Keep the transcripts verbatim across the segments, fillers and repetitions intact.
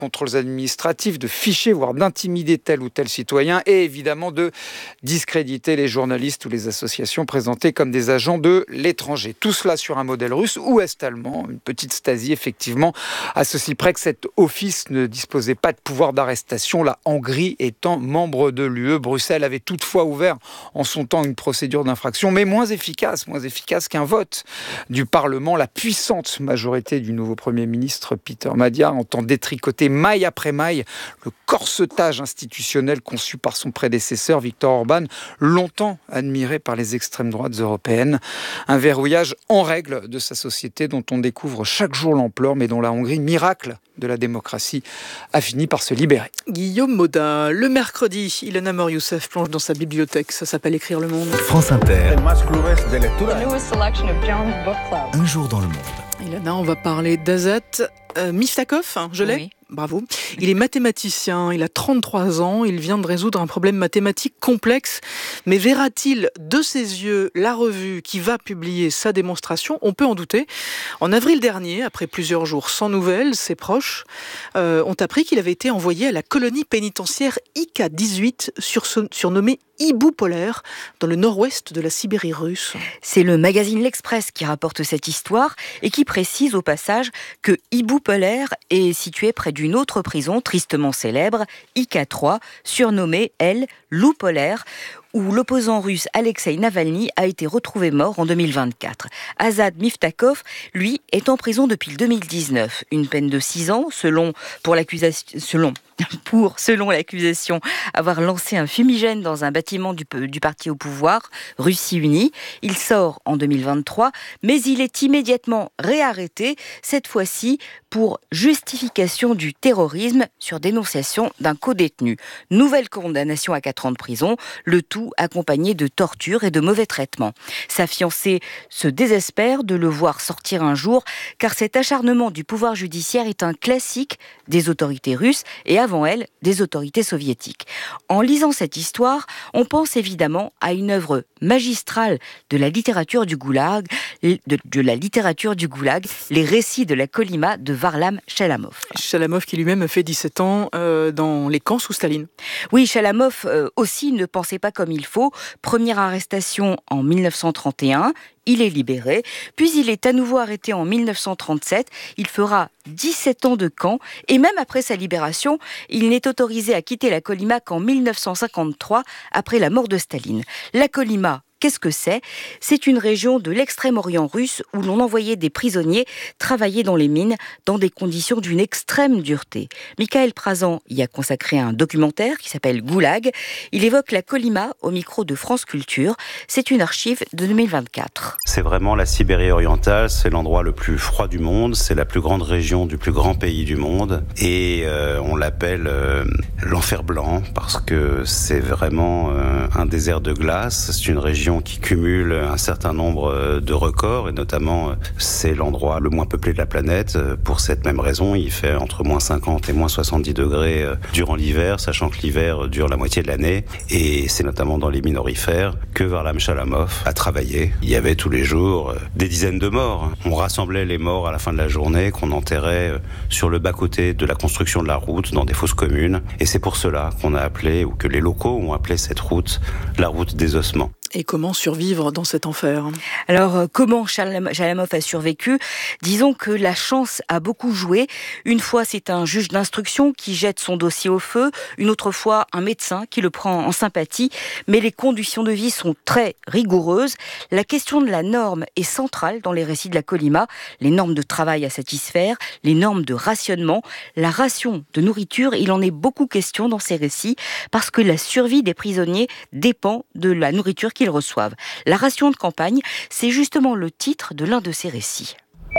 contrôles administratifs, de ficher, voire d'intimider tel ou tel citoyen, et évidemment de discréditer les journalistes ou les associations présentées comme des agents de l'étranger. Tout cela sur un modèle russe ou est-allemand, une petite Stasi effectivement, à ceci près que cet office ne disposait pas de pouvoir d'arrestation, la Hongrie étant membre de l'U E. Bruxelles avait toutefois ouvert en son temps une procédure d'infraction, mais moins efficace, moins efficace qu'un vote du Parlement. La puissante majorité du nouveau Premier ministre Peter Magyar entend détricoter maille après maille le corsetage institutionnel conçu par son prédécesseur Viktor Orban, longtemps admiré par les extrêmes droites européennes. Un verrouillage en règle de sa société dont on découvre chaque jour l'ampleur, mais dont la Hongrie, miracle de la démocratie, a fini par se libérer. Guillaume Moda, le mercredi, Ilana Mor-Youssef plonge dans sa bibliothèque. Ça s'appelle Écrire le monde. France Inter. Un jour dans le monde. Ilana, on va parler d'Azat euh, Miftakov, hein, je l'ai Oui. Bravo. Il est mathématicien, il a trente-trois ans, il vient de résoudre un problème mathématique complexe. Mais verra-t-il de ses yeux la revue qui va publier sa démonstration ? On peut en douter. En avril dernier, après plusieurs jours sans nouvelles, ses proches euh, ont appris qu'il avait été envoyé à la colonie pénitentiaire I K dix-huit, surnommée Hibou polaire, dans le nord-ouest de la Sibérie russe. C'est le magazine L'Express qui rapporte cette histoire et qui précise au passage que Hibou polaire est situé près d'une autre prison tristement célèbre, I K trois, surnommée, elle, Loup polaire, où l'opposant russe Alexei Navalny a été retrouvé mort en deux mille vingt-quatre. Azat Miftakov, lui, est en prison depuis deux mille dix-neuf. Une peine de six ans, selon, pour l'accusation, selon, pour, selon l'accusation, avoir lancé un fumigène dans un bâtiment du, du parti au pouvoir, Russie Unie. Il sort en deux mille vingt-trois, mais il est immédiatement réarrêté, cette fois-ci pour justification du terrorisme sur dénonciation d'un codétenu. Nouvelle condamnation à quatre ans de prison, le tout accompagné de tortures et de mauvais traitements. Sa fiancée se désespère de le voir sortir un jour, car cet acharnement du pouvoir judiciaire est un classique des autorités russes et avant elle, des autorités soviétiques. En lisant cette histoire, on pense évidemment à une œuvre magistrale de la littérature du Goulag, de, de la littérature du Goulag, les récits de la Kolyma de Varlam Chalamov. Chalamov qui lui-même a fait dix-sept ans euh, dans les camps sous Staline. Oui, Chalamov euh, aussi ne pensait pas comme il faut. Première arrestation en mille neuf cent trente et un, il est libéré, puis il est à nouveau arrêté en mille neuf cent trente-sept. Il fera dix-sept ans de camp et même après sa libération, il n'est autorisé à quitter la Kolyma qu'en mille neuf cent cinquante-trois, après la mort de Staline. La Kolyma, qu'est-ce que c'est ? C'est une région de l'extrême-orient russe où l'on envoyait des prisonniers travailler dans les mines dans des conditions d'une extrême dureté. Michael Prazan y a consacré un documentaire qui s'appelle Goulag. Il évoque la Kolyma au micro de France Culture. C'est une archive de deux mille vingt-quatre. C'est vraiment la Sibérie orientale, c'est l'endroit le plus froid du monde, c'est la plus grande région du plus grand pays du monde et euh, on l'appelle euh, l'enfer blanc parce que c'est vraiment euh, un désert de glace, c'est une région qui cumule un certain nombre de records et notamment c'est l'endroit le moins peuplé de la planète. Pour cette même raison, il fait entre moins cinquante et moins soixante-dix degrés durant l'hiver, sachant que l'hiver dure la moitié de l'année et c'est notamment dans les minorifères que Varlam Chalamov a travaillé. Il y avait tous les jours des dizaines de morts. On rassemblait les morts à la fin de la journée qu'on enterrait sur le bas-côté de la construction de la route dans des fosses communes et c'est pour cela qu'on a appelé ou que les locaux ont appelé cette route la route des ossements. Et comment survivre dans cet enfer ? Alors, euh, comment Chalamov a survécu ? Disons que la chance a beaucoup joué. Une fois, c'est un juge d'instruction qui jette son dossier au feu. Une autre fois, un médecin qui le prend en sympathie. Mais les conditions de vie sont très rigoureuses. La question de la norme est centrale dans les récits de la Kolyma. Les normes de travail à satisfaire, les normes de rationnement, la ration de nourriture, il en est beaucoup question dans ces récits parce que la survie des prisonniers dépend de la nourriture qu'ils reçoivent. La ration de campagne, c'est justement le titre de l'un de ces récits.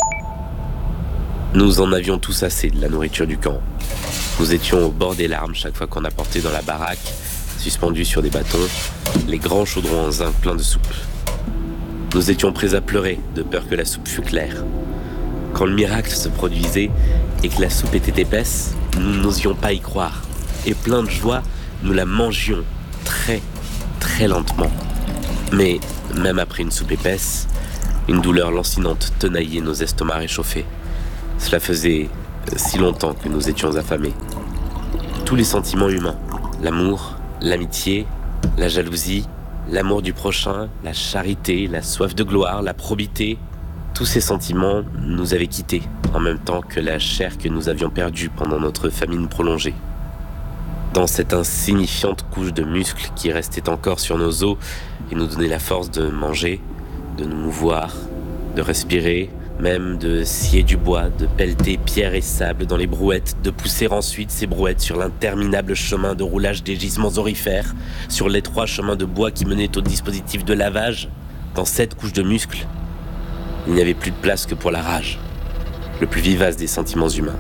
Nous en avions tous assez de la nourriture du camp. Nous étions au bord des larmes chaque fois qu'on apportait dans la baraque, suspendus sur des bâtons, les grands chaudrons en zinc pleins de soupe. Nous étions prêts à pleurer de peur que la soupe fût claire. Quand le miracle se produisait et que la soupe était épaisse, nous n'osions pas y croire. Et plein de joie, nous la mangions très, très lentement. Mais, même après une soupe épaisse, une douleur lancinante tenaillait nos estomacs réchauffés. Cela faisait si longtemps que nous étions affamés. Tous les sentiments humains, l'amour, l'amitié, la jalousie, l'amour du prochain, la charité, la soif de gloire, la probité, tous ces sentiments nous avaient quittés, en même temps que la chair que nous avions perdue pendant notre famine prolongée. Dans cette insignifiante couche de muscles qui restait encore sur nos os et nous donnait la force de manger, de nous mouvoir, de respirer, même de scier du bois, de pelleter pierre et sable dans les brouettes, de pousser ensuite ces brouettes sur l'interminable chemin de roulage des gisements aurifères, sur l'étroit chemin de bois qui menait au dispositif de lavage. Dans cette couche de muscles, il n'y avait plus de place que pour la rage, le plus vivace des sentiments humains.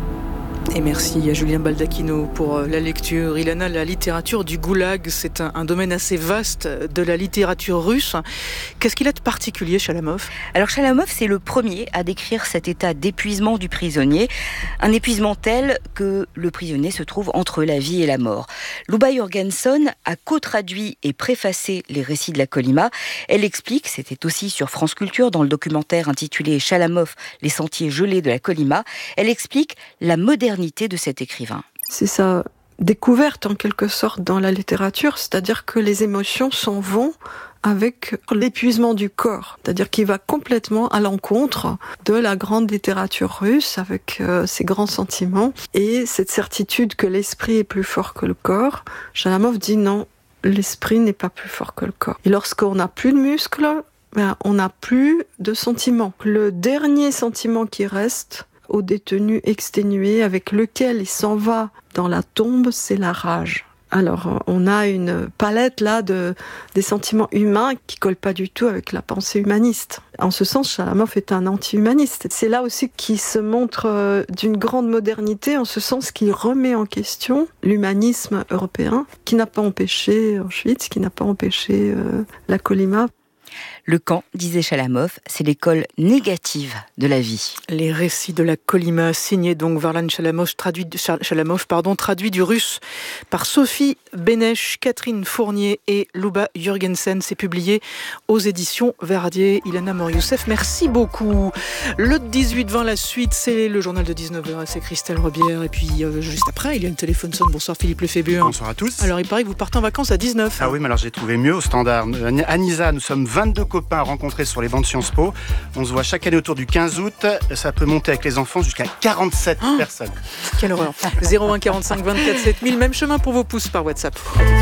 Et merci à Julien Baldacchino pour la lecture. Ilana, la littérature du goulag, c'est un, un domaine assez vaste de la littérature russe. Qu'est-ce qu'il a de particulier, Chalamov ? Alors Chalamov, c'est le premier à décrire cet état d'épuisement du prisonnier. Un épuisement tel que le prisonnier se trouve entre la vie et la mort. Luba Jurgenson a co-traduit et préfacé les récits de la Kolyma. Elle explique, c'était aussi sur France Culture, dans le documentaire intitulé Chalamov, les sentiers gelés de la Kolyma, elle explique la modernité de cet écrivain. C'est sa découverte en quelque sorte dans la littérature, c'est-à-dire que les émotions s'en vont avec l'épuisement du corps, c'est-à-dire qu'il va complètement à l'encontre de la grande littérature russe avec euh, ses grands sentiments et cette certitude que l'esprit est plus fort que le corps. Chalamov dit non, l'esprit n'est pas plus fort que le corps. Et lorsqu'on n'a plus de muscles, ben, on n'a plus de sentiments. Le dernier sentiment qui reste au détenu exténué avec lequel il s'en va dans la tombe, c'est la rage. Alors, on a une palette là de des sentiments humains qui collent pas du tout avec la pensée humaniste. En ce sens, Chalamov est un anti-humaniste. C'est là aussi qu'il se montre d'une grande modernité, en ce sens qu'il remet en question l'humanisme européen, qui n'a pas empêché Auschwitz, qui n'a pas empêché euh, la Kolyma. Le camp, disait Chalamov, c'est l'école négative de la vie. Les récits de la Kolyma, signés donc Varlan Chalamov, traduit, Chalamov, pardon, traduit du russe par Sophie Bénèche, Catherine Fournier et Luba Jurgensen. C'est publié aux éditions Verdier. Ilana Mor-Youssef, merci beaucoup. Le dix-huit vingt, la suite, c'est le journal de dix-neuf heures, c'est Christelle Rebière. Et puis, euh, juste après, il y a une téléphone sonne. Bonsoir Philippe Lefébure. Bonsoir à tous. Alors, il paraît que vous partez en vacances à dix-neuf. Ah oui, mais alors j'ai trouvé mieux au standard. Anissa, nous sommes vingt-deux copains rencontrés sur les bancs de Sciences Po. On se voit chaque année autour du quinze août. Ça peut monter avec les enfants jusqu'à quarante-sept oh personnes. Quelle horreur. zéro un quarante-cinq vingt-quatre sept mille, même chemin pour vos pouces par WhatsApp.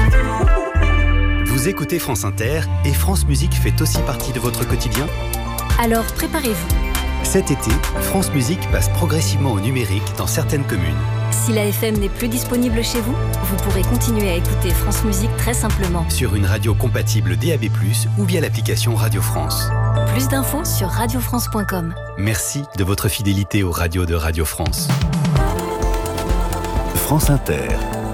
Vous écoutez France Inter et France Musique fait aussi partie de votre quotidien ? Alors préparez-vous. Cet été, France Musique passe progressivement au numérique dans certaines communes. Si la F M n'est plus disponible chez vous, vous pourrez continuer à écouter France Musique très simplement. Sur une radio compatible D A B plus, ou via l'application Radio France. Plus d'infos sur radio france point com. Merci de votre fidélité aux radios de Radio France. France Inter.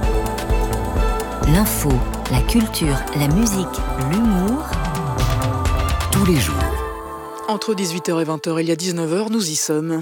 L'info, la culture, la musique, l'humour. Tous les jours. Entre dix-huit heures et vingt heures, il y a dix-neuf heures, nous y sommes.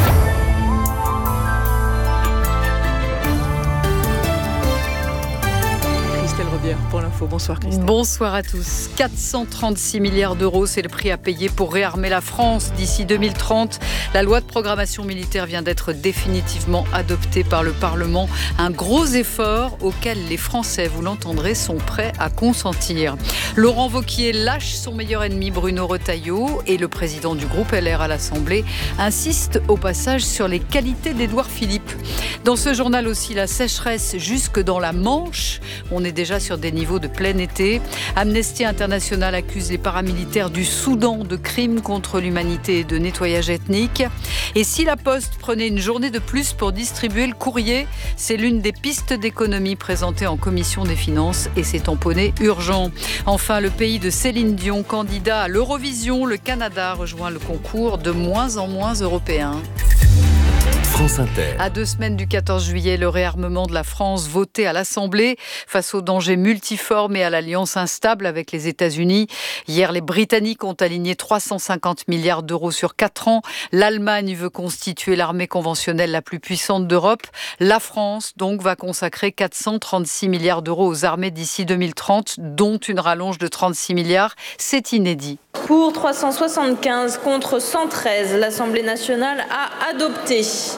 Pour l'info. Bonsoir Christelle. Bonsoir à tous. quatre cent trente-six milliards d'euros, c'est le prix à payer pour réarmer la France d'ici deux mille trente. La loi de programmation militaire vient d'être définitivement adoptée par le Parlement. Un gros effort auquel les Français, vous l'entendrez, sont prêts à consentir. Laurent Wauquiez lâche son meilleur ennemi Bruno Retailleau et le président du groupe L R à l'Assemblée insiste au passage sur les qualités d'Édouard Philippe. Dans ce journal aussi, la sécheresse jusque dans la Manche. On est déjà sur des niveaux de plein été. Amnesty International accuse les paramilitaires du Soudan de crimes contre l'humanité et de nettoyage ethnique. Et si la Poste prenait une journée de plus pour distribuer le courrier, c'est l'une des pistes d'économie présentées en commission des finances et c'est tamponné urgent. Enfin, le pays de Céline Dion, candidat à l'Eurovision, le Canada rejoint le concours de moins en moins européen. France Inter. À deux semaines du quatorze juillet, le réarmement de la France voté à l'Assemblée face aux dangers multiformes et à l'alliance instable avec les États-Unis. Hier, les Britanniques ont aligné trois cent cinquante milliards d'euros sur quatre ans. L'Allemagne veut constituer l'armée conventionnelle la plus puissante d'Europe. La France, donc, va consacrer quatre cent trente-six milliards d'euros aux armées d'ici deux mille trente, dont une rallonge de trente-six milliards. C'est inédit. Pour trois cent soixante-quinze contre cent treize, l'Assemblée nationale a adopté.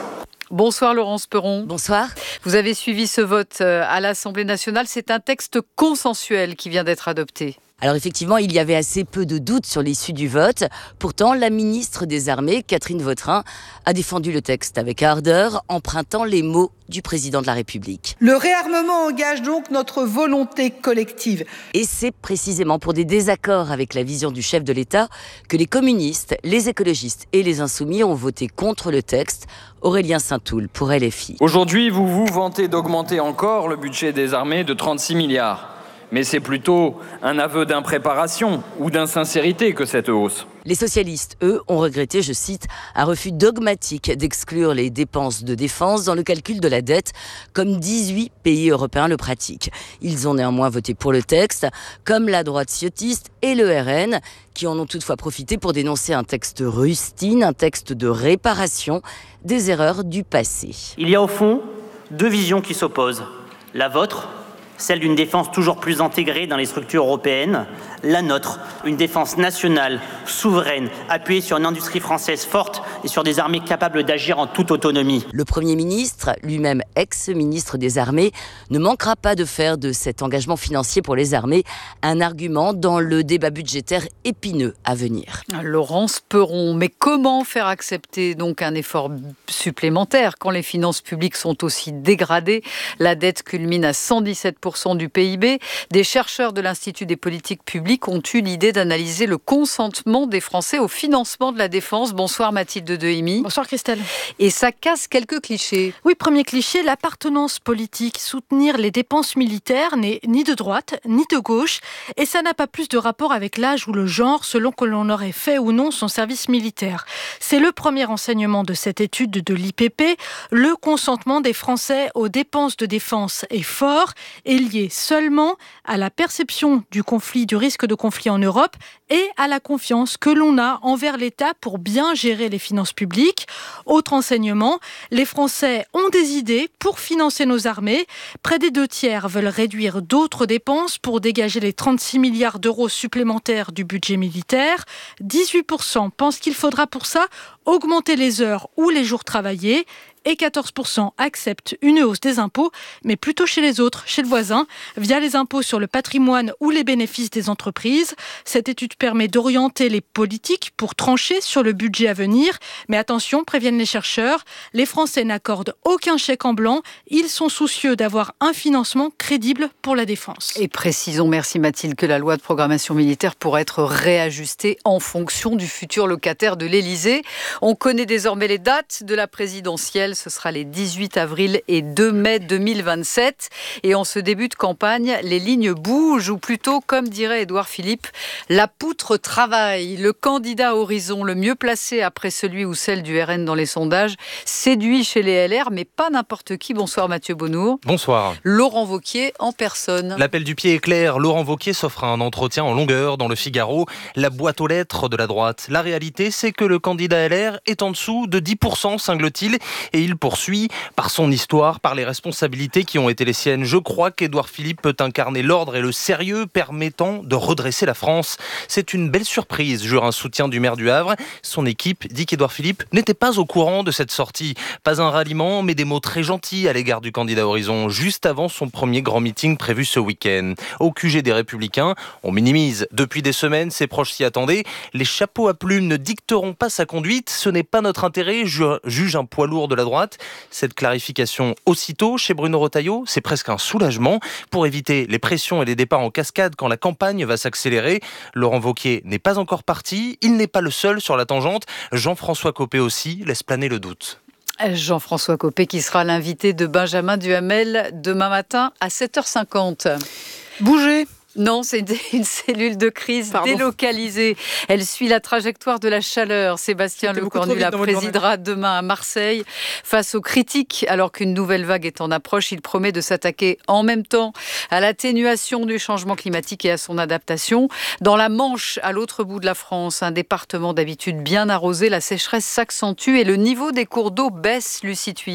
Bonsoir Laurence Perron. Bonsoir. Vous avez suivi ce vote à l'Assemblée nationale. C'est un texte consensuel qui vient d'être adopté. Alors effectivement, il y avait assez peu de doutes sur l'issue du vote. Pourtant, la ministre des Armées, Catherine Vautrin, a défendu le texte avec ardeur, empruntant les mots du président de la République. Le réarmement engage donc notre volonté collective. Et c'est précisément pour des désaccords avec la vision du chef de l'État que les communistes, les écologistes et les insoumis ont voté contre le texte. Aurélien Saint-Toul pour L F I. Aujourd'hui, vous vous vantez d'augmenter encore le budget des armées de trente-six milliards. Mais c'est plutôt un aveu d'impréparation ou d'insincérité que cette hausse. Les socialistes, eux, ont regretté, je cite, un refus dogmatique d'exclure les dépenses de défense dans le calcul de la dette, comme dix-huit pays européens le pratiquent. Ils ont néanmoins voté pour le texte, comme la droite ciotiste et le R N, qui en ont toutefois profité pour dénoncer un texte rustine, un texte de réparation des erreurs du passé. Il y a au fond deux visions qui s'opposent. La vôtre, celle d'une défense toujours plus intégrée dans les structures européennes, la nôtre, une défense nationale, souveraine, appuyée sur une industrie française forte et sur des armées capables d'agir en toute autonomie. Le Premier ministre, lui-même ex-ministre des Armées, ne manquera pas de faire de cet engagement financier pour les armées un argument dans le débat budgétaire épineux à venir. Laurence Perron, mais comment faire accepter donc un effort supplémentaire quand les finances publiques sont aussi dégradées? La dette culmine à cent dix-sept pour cent du P I B. Des chercheurs de l'Institut des politiques publiques ont eu l'idée d'analyser le consentement des Français au financement de la défense. Bonsoir Mathilde Dehimi. Bonsoir Christelle. Et ça casse quelques clichés. Oui, premier cliché, l'appartenance politique. Soutenir les dépenses militaires n'est ni de droite ni de gauche. Et ça n'a pas plus de rapport avec l'âge ou le genre selon que l'on aurait fait ou non son service militaire. C'est le premier enseignement de cette étude de l'I P P. Le consentement des Français aux dépenses de défense est fort et lié seulement à la perception du conflit, du risque de conflit en Europe et à la confiance que l'on a envers l'État pour bien gérer les finances publiques. Autre enseignement, les Français ont des idées pour financer nos armées. Près des deux tiers veulent réduire d'autres dépenses pour dégager les trente-six milliards d'euros supplémentaires du budget militaire. dix-huit pour cent pensent qu'il faudra pour ça augmenter les heures ou les jours travaillés. Et quatorze pour cent acceptent une hausse des impôts, mais plutôt chez les autres, chez le voisin, via les impôts sur le patrimoine ou les bénéfices des entreprises. Cette étude permet d'orienter les politiques pour trancher sur le budget à venir. Mais attention, préviennent les chercheurs, les Français n'accordent aucun chèque en blanc. Ils sont soucieux d'avoir un financement crédible pour la défense. Et précisons, merci Mathilde, que la loi de programmation militaire pourra être réajustée en fonction du futur locataire de l'Élysée. On connaît désormais les dates de la présidentielle. Ce sera les dix-huit avril et deux mai deux mille vingt-sept. Et en ce début de campagne, les lignes bougent, ou plutôt, comme dirait Édouard Philippe, la poutre travaille. Le candidat Horizon le mieux placé après celui ou celle du R N dans les sondages séduit chez les L R, mais pas n'importe qui. Bonsoir Mathieu Bonnour. Bonsoir. Laurent Wauquiez en personne. L'appel du pied est clair. Laurent Wauquiez s'offre un entretien en longueur dans le Figaro, la boîte aux lettres de la droite. La réalité, c'est que le candidat L R est en dessous de dix pour cent, cingle-t-il. Et il poursuit par son histoire, par les responsabilités qui ont été les siennes. Je crois qu'Édouard Philippe peut incarner l'ordre et le sérieux permettant de redresser la France. C'est une belle surprise, jure un soutien du maire du Havre. Son équipe dit qu'Édouard Philippe n'était pas au courant de cette sortie. Pas un ralliement, mais des mots très gentils à l'égard du candidat Horizon, juste avant son premier grand meeting prévu ce week-end. Au Q G des Républicains, on minimise. Depuis des semaines, ses proches s'y attendaient. Les chapeaux à plumes ne dicteront pas sa conduite. Ce n'est pas notre intérêt, juge un poids lourd de la droite. Cette clarification aussitôt chez Bruno Retailleau, c'est presque un soulagement pour éviter les pressions et les départs en cascade quand la campagne va s'accélérer. Laurent Wauquiez n'est pas encore parti, il n'est pas le seul sur la tangente. Jean-François Copé aussi laisse planer le doute. Jean-François Copé qui sera l'invité de Benjamin Duhamel demain matin à sept heures cinquante. Bougez. Non, c'est une cellule de crise Pardon. délocalisée. Elle suit la trajectoire de la chaleur. Sébastien Lecornu la présidera demain à Marseille. Face aux critiques, alors qu'une nouvelle vague est en approche, il promet de s'attaquer en même temps à l'atténuation du changement climatique et à son adaptation. Dans la Manche, à l'autre bout de la France, un département d'habitude bien arrosé, la sécheresse s'accentue et le niveau des cours d'eau baisse, Lucie Thuillet.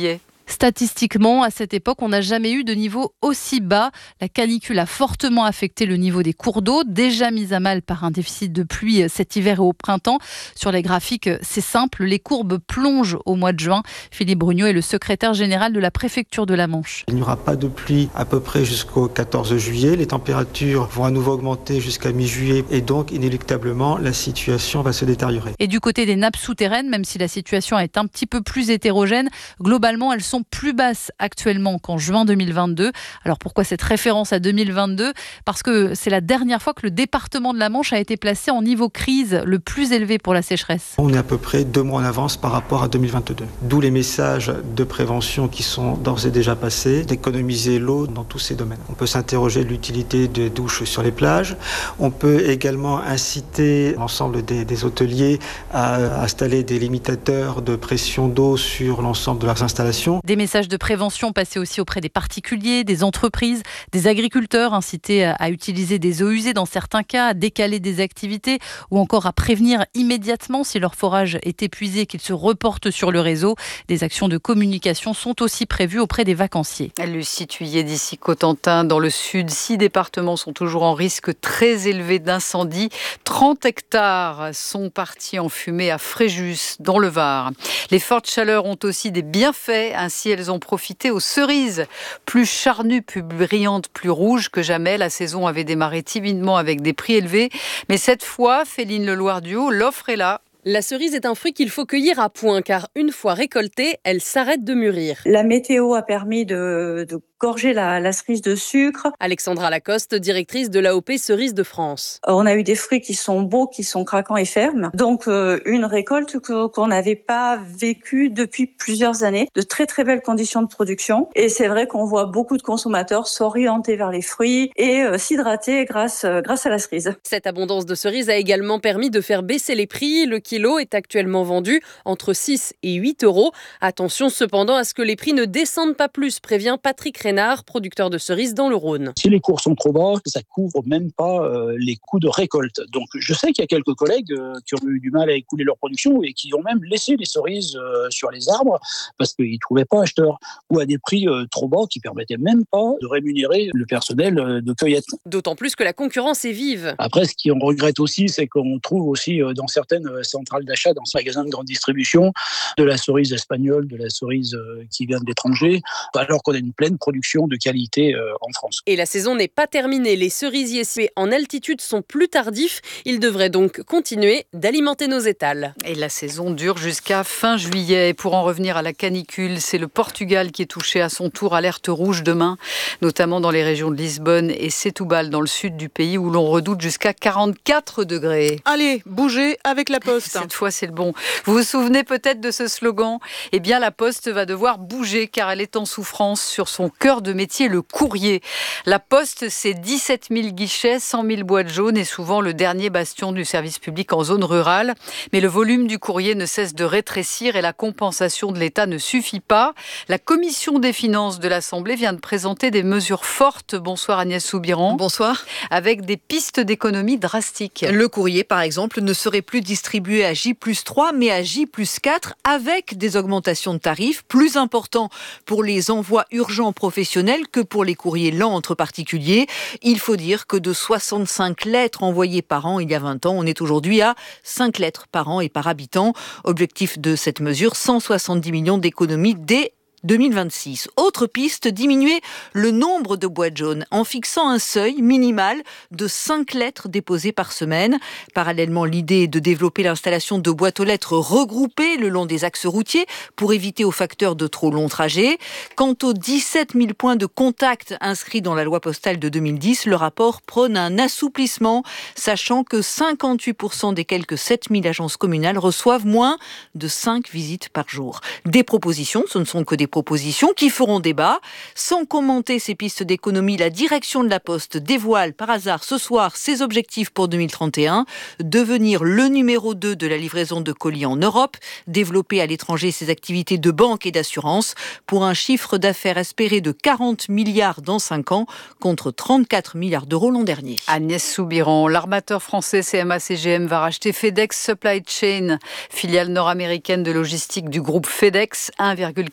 Statistiquement, à cette époque, on n'a jamais eu de niveau aussi bas. La canicule a fortement affecté le niveau des cours d'eau, déjà mis à mal par un déficit de pluie cet hiver et au printemps. Sur les graphiques, c'est simple, les courbes plongent au mois de juin. Philippe Brugnot est le secrétaire général de la préfecture de la Manche. Il n'y aura pas de pluie à peu près jusqu'au quatorze juillet. Les températures vont à nouveau augmenter jusqu'à mi-juillet et donc, inéluctablement, la situation va se détériorer. Et du côté des nappes souterraines, même si la situation est un petit peu plus hétérogène, globalement, elles sont plus basses actuellement qu'en juin deux mille vingt-deux. Alors pourquoi cette référence à deux mille vingt-deux ? Parce que c'est la dernière fois que le département de la Manche a été placé en niveau crise le plus élevé pour la sécheresse. On est à peu près deux mois en avance par rapport à deux mille vingt-deux. D'où les messages de prévention qui sont d'ores et déjà passés, d'économiser l'eau dans tous ces domaines. On peut s'interroger de l'utilité des douches sur les plages. On peut également inciter l'ensemble des, des hôteliers à installer des limitateurs de pression d'eau sur l'ensemble de leurs installations. Des messages de prévention passés aussi auprès des particuliers, des entreprises, des agriculteurs incités à utiliser des eaux usées dans certains cas, à décaler des activités ou encore à prévenir immédiatement si leur forage est épuisé, qu'ils se reportent sur le réseau. Des actions de communication sont aussi prévues auprès des vacanciers. Lucie Thuillier d'ici Cotentin, dans le sud, six départements sont toujours en risque très élevé d'incendie. trente hectares sont partis en fumée à Fréjus, dans le Var. Les fortes chaleurs ont aussi des bienfaits. Ainsi, elles ont profité aux cerises. Plus charnues, plus brillantes, plus rouges que jamais. La saison avait démarré timidement avec des prix élevés. Mais cette fois, Féline Leloir-Duhaut, l'offre est là. La cerise est un fruit qu'il faut cueillir à point, car une fois récoltée, elle s'arrête de mûrir. La météo a permis de, de gorger la, la cerise de sucre. Alexandra Lacoste, directrice de l'A O P Cerise de France. On a eu des fruits qui sont beaux, qui sont craquants et fermes. Donc euh, une récolte que, qu'on n'avait pas vécue depuis plusieurs années. De très très belles conditions de production. Et c'est vrai qu'on voit beaucoup de consommateurs s'orienter vers les fruits et euh, s'hydrater grâce, euh, grâce à la cerise. Cette abondance de cerises a également permis de faire baisser les prix. Le kilo est actuellement vendu entre six et huit euros. Attention cependant à ce que les prix ne descendent pas plus, prévient Patrick Reynard, producteur de cerises dans le Rhône. Si les cours sont trop bas, ça couvre même pas euh, les coûts de récolte. Donc je sais qu'il y a quelques collègues euh, qui ont eu du mal à écouler leur production et qui ont même laissé les cerises euh, sur les arbres parce qu'ils ne trouvaient pas acheteurs ou à des prix euh, trop bas qui permettaient même pas de rémunérer le personnel euh, de cueillette. D'autant plus que la concurrence est vive. Après, ce qu'on regrette aussi, c'est qu'on trouve aussi euh, dans certaines centrales d'achat, dans ces magasins de grande distribution, de la cerise espagnole, de la cerise euh, qui vient de l'étranger, alors qu'on a une pleine production de qualité euh, en France. Et la saison n'est pas terminée. Les cerisiers en altitude sont plus tardifs. Ils devraient donc continuer d'alimenter nos étals. Et la saison dure jusqu'à fin juillet. Pour en revenir à la canicule, c'est le Portugal qui est touché à son tour. Alerte rouge demain, notamment dans les régions de Lisbonne et Setúbal, dans le sud du pays, où l'on redoute jusqu'à quarante-quatre degrés. Allez, bougez avec la Poste. Cette fois, c'est le bon. Vous vous souvenez peut-être de ce slogan ? Eh bien, la Poste va devoir bouger car elle est en souffrance sur son cœur de métier, le courrier. La Poste, c'est dix-sept mille guichets, cent mille boîtes jaunes et souvent le dernier bastion du service public en zone rurale. Mais le volume du courrier ne cesse de rétrécir et la compensation de l'État ne suffit pas. La Commission des finances de l'Assemblée vient de présenter des mesures fortes. Bonsoir Agnès Soubiran. Bonsoir. Avec des pistes d'économie drastiques. Le courrier, par exemple, ne serait plus distribué à J plus trois, mais à J plus quatre, avec des augmentations de tarifs plus importants pour les envois urgents professionnels que pour les courriers lents entre particuliers. Il faut dire que de soixante-cinq lettres envoyées par an il y a vingt ans, on est aujourd'hui à cinq lettres par an et par habitant. Objectif de cette mesure, cent soixante-dix millions d'économies dès deux mille vingt-six. Autre piste, diminuer le nombre de boîtes jaunes en fixant un seuil minimal de cinq lettres déposées par semaine. Parallèlement, l'idée est de développer l'installation de boîtes aux lettres regroupées le long des axes routiers pour éviter aux facteurs de trop longs trajets. Quant aux dix-sept mille points de contact inscrits dans la loi postale de deux mille dix, le rapport prône un assouplissement, sachant que cinquante-huit pour cent des quelques sept mille agences communales reçoivent moins de cinq visites par jour. Des propositions, ce ne sont que des propositions qui feront débat. Sans commenter ces pistes d'économie, la direction de la Poste dévoile par hasard ce soir ses objectifs pour deux mille trente et un, devenir le numéro deux de la livraison de colis en Europe, développer à l'étranger ses activités de banque et d'assurance pour un chiffre d'affaires espéré de quarante milliards dans cinq ans contre trente-quatre milliards d'euros l'an dernier. Agnès Soubiran, l'armateur français C M A C G M va racheter FedEx Supply Chain, filiale nord-américaine de logistique du groupe FedEx, un virgule quatre milliard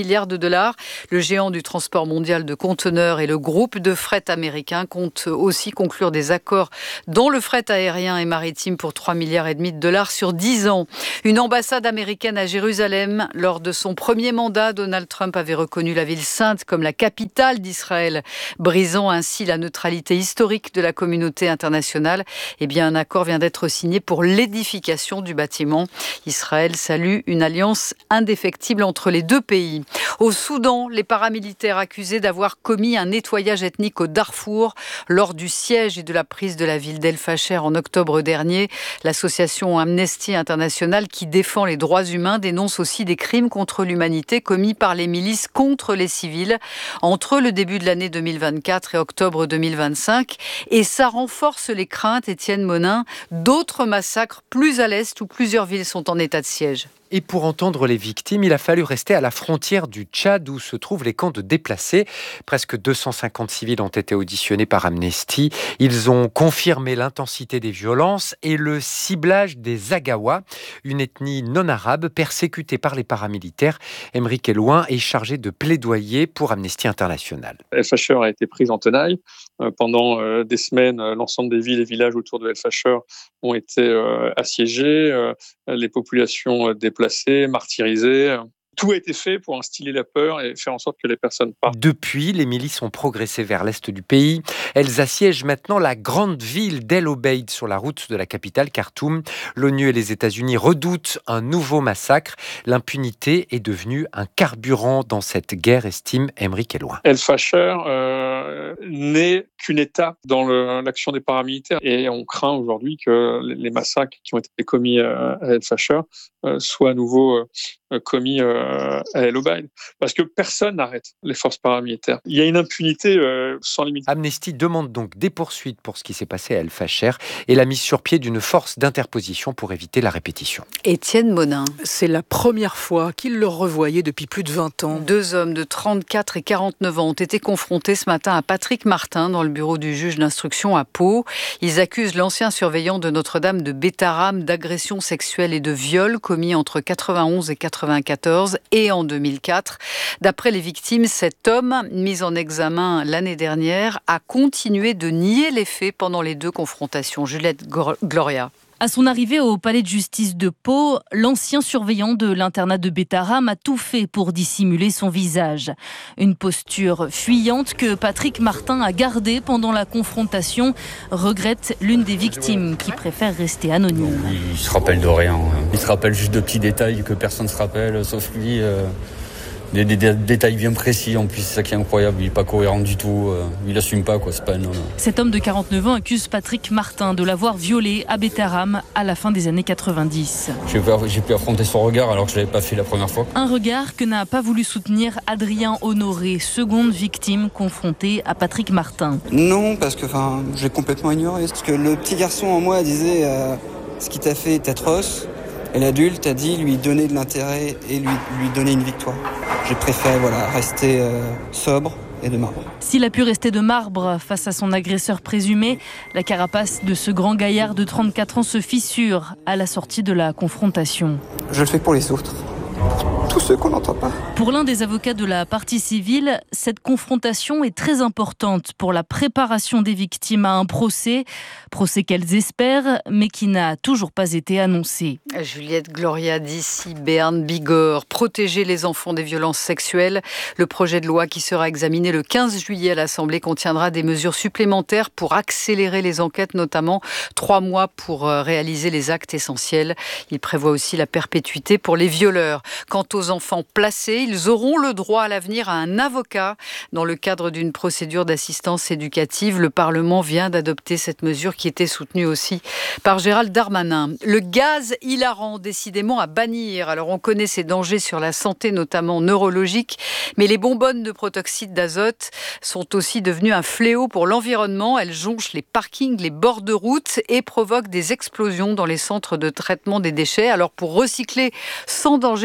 milliards de dollars. Le géant du transport mondial de conteneurs et le groupe de fret américain comptent aussi conclure des accords dans le fret aérien et maritime pour trois milliards et demi de dollars sur dix ans. Une ambassade américaine à Jérusalem. Lors de son premier mandat, Donald Trump avait reconnu la ville sainte comme la capitale d'Israël, brisant ainsi la neutralité historique de la communauté internationale. Eh bien, un accord vient d'être signé pour l'édification du bâtiment. Israël salue une alliance indéfectible entre les deux pays. Au Soudan, les paramilitaires accusés d'avoir commis un nettoyage ethnique au Darfour lors du siège et de la prise de la ville d'El Fasher en octobre dernier. L'association Amnesty International, qui défend les droits humains, dénonce aussi des crimes contre l'humanité commis par les milices contre les civils entre le début de l'année deux mille vingt-quatre et octobre deux mille vingt-cinq. Et ça renforce les craintes, Étienne Monin, d'autres massacres plus à l'est où plusieurs villes sont en état de siège. Et pour entendre les victimes, il a fallu rester à la frontière du Tchad où se trouvent les camps de déplacés. Presque deux cent cinquante civils ont été auditionnés par Amnesty. Ils ont confirmé l'intensité des violences et le ciblage des Agawa, une ethnie non arabe persécutée par les paramilitaires. Émeric Elouin est chargé de plaidoyer pour Amnesty International. El Fasher a été prise en tenaille. Pendant des semaines, l'ensemble des villes et villages autour de El Fasher ont été assiégés. Les populations déplacées, martyrisées. Tout a été fait pour instiller la peur et faire en sorte que les personnes partent. Depuis, les milices ont progressé vers l'est du pays. Elles assiègent maintenant la grande ville d'El Obeid sur la route de la capitale Khartoum. L'ONU et les États-Unis redoutent un nouveau massacre. L'impunité est devenue un carburant dans cette guerre, estime Émeric Elouin. El Fasher euh, n'est qu'une étape dans le, l'action des paramilitaires et on craint aujourd'hui que les massacres qui ont été commis à El Fasher euh, soient à nouveau euh, commis euh, à El Obeid, parce que personne n'arrête les forces paramilitaires. Il y a une impunité euh, sans limite. Amnesty demande donc des poursuites pour ce qui s'est passé à El Fasher et la mise sur pied d'une force d'interposition pour éviter la répétition. Étienne Monin. C'est la première fois qu'il le revoyait depuis plus de vingt ans. Deux hommes de trente-quatre et quarante-neuf ans ont été confrontés ce matin à Patrick Martin dans le bureau du juge d'instruction à Pau. Ils accusent l'ancien surveillant de Notre-Dame de Bétarame d'agression sexuelle et de viol commis entre quatre-vingt-onze et quatre-vingt-quatorze et en deux mille quatre. D'après les victimes, cet homme, mis en examen l'année dernière, a continué de nier les faits pendant les deux confrontations. Juliette Gloria. À son arrivée au palais de justice de Pau, l'ancien surveillant de l'internat de Bétarame a tout fait pour dissimuler son visage. Une posture fuyante que Patrick Martin a gardée pendant la confrontation, regrette l'une des victimes qui préfère rester anonyme. Il se rappelle de rien. Il se rappelle juste de petits détails que personne ne se rappelle, sauf lui. Euh... Des, des, des détails bien précis, en plus, c'est ça qui est incroyable. Il n'est pas cohérent du tout. Euh, il assume pas, quoi. C'est pas un homme. Cet homme de quarante-neuf ans accuse Patrick Martin de l'avoir violé à Bétarame à la fin des années quatre-vingt-dix. J'ai pu, j'ai pu affronter son regard alors que je l'avais pas fait la première fois. Un regard que n'a pas voulu soutenir Adrien Honoré, seconde victime confrontée à Patrick Martin. Non, parce que enfin, j'ai complètement ignoré. Parce que le petit garçon en moi disait euh, ce qu'il t'a fait est atroce. Et l'adulte a dit lui donner de l'intérêt et lui, lui donner une victoire. J'ai préféré voilà, rester euh, sobre et de marbre. S'il a pu rester de marbre face à son agresseur présumé, la carapace de ce grand gaillard de trente-quatre ans se fissure à la sortie de la confrontation. Je le fais pour les autres. Tous ceux qu'on n'entend pas. Pour l'un des avocats de la partie civile, cette confrontation est très importante pour la préparation des victimes à un procès, procès qu'elles espèrent, mais qui n'a toujours pas été annoncé. Juliette Gloria d'ici, Béarn Bigorre, protéger les enfants des violences sexuelles. Le projet de loi qui sera examiné le quinze juillet à l'Assemblée contiendra des mesures supplémentaires pour accélérer les enquêtes, notamment trois mois pour réaliser les actes essentiels. Il prévoit aussi la perpétuité pour les violeurs. Quant aux enfants placés, ils auront le droit à l'avenir à un avocat. Dans le cadre d'une procédure d'assistance éducative, le Parlement vient d'adopter cette mesure qui était soutenue aussi par Gérald Darmanin. Le gaz hilarant, décidément à bannir. Alors on connaît ses dangers sur la santé, notamment neurologique, mais les bonbonnes de protoxyde d'azote sont aussi devenues un fléau pour l'environnement. Elles jonchent les parkings, les bords de route et provoquent des explosions dans les centres de traitement des déchets. Alors pour recycler sans danger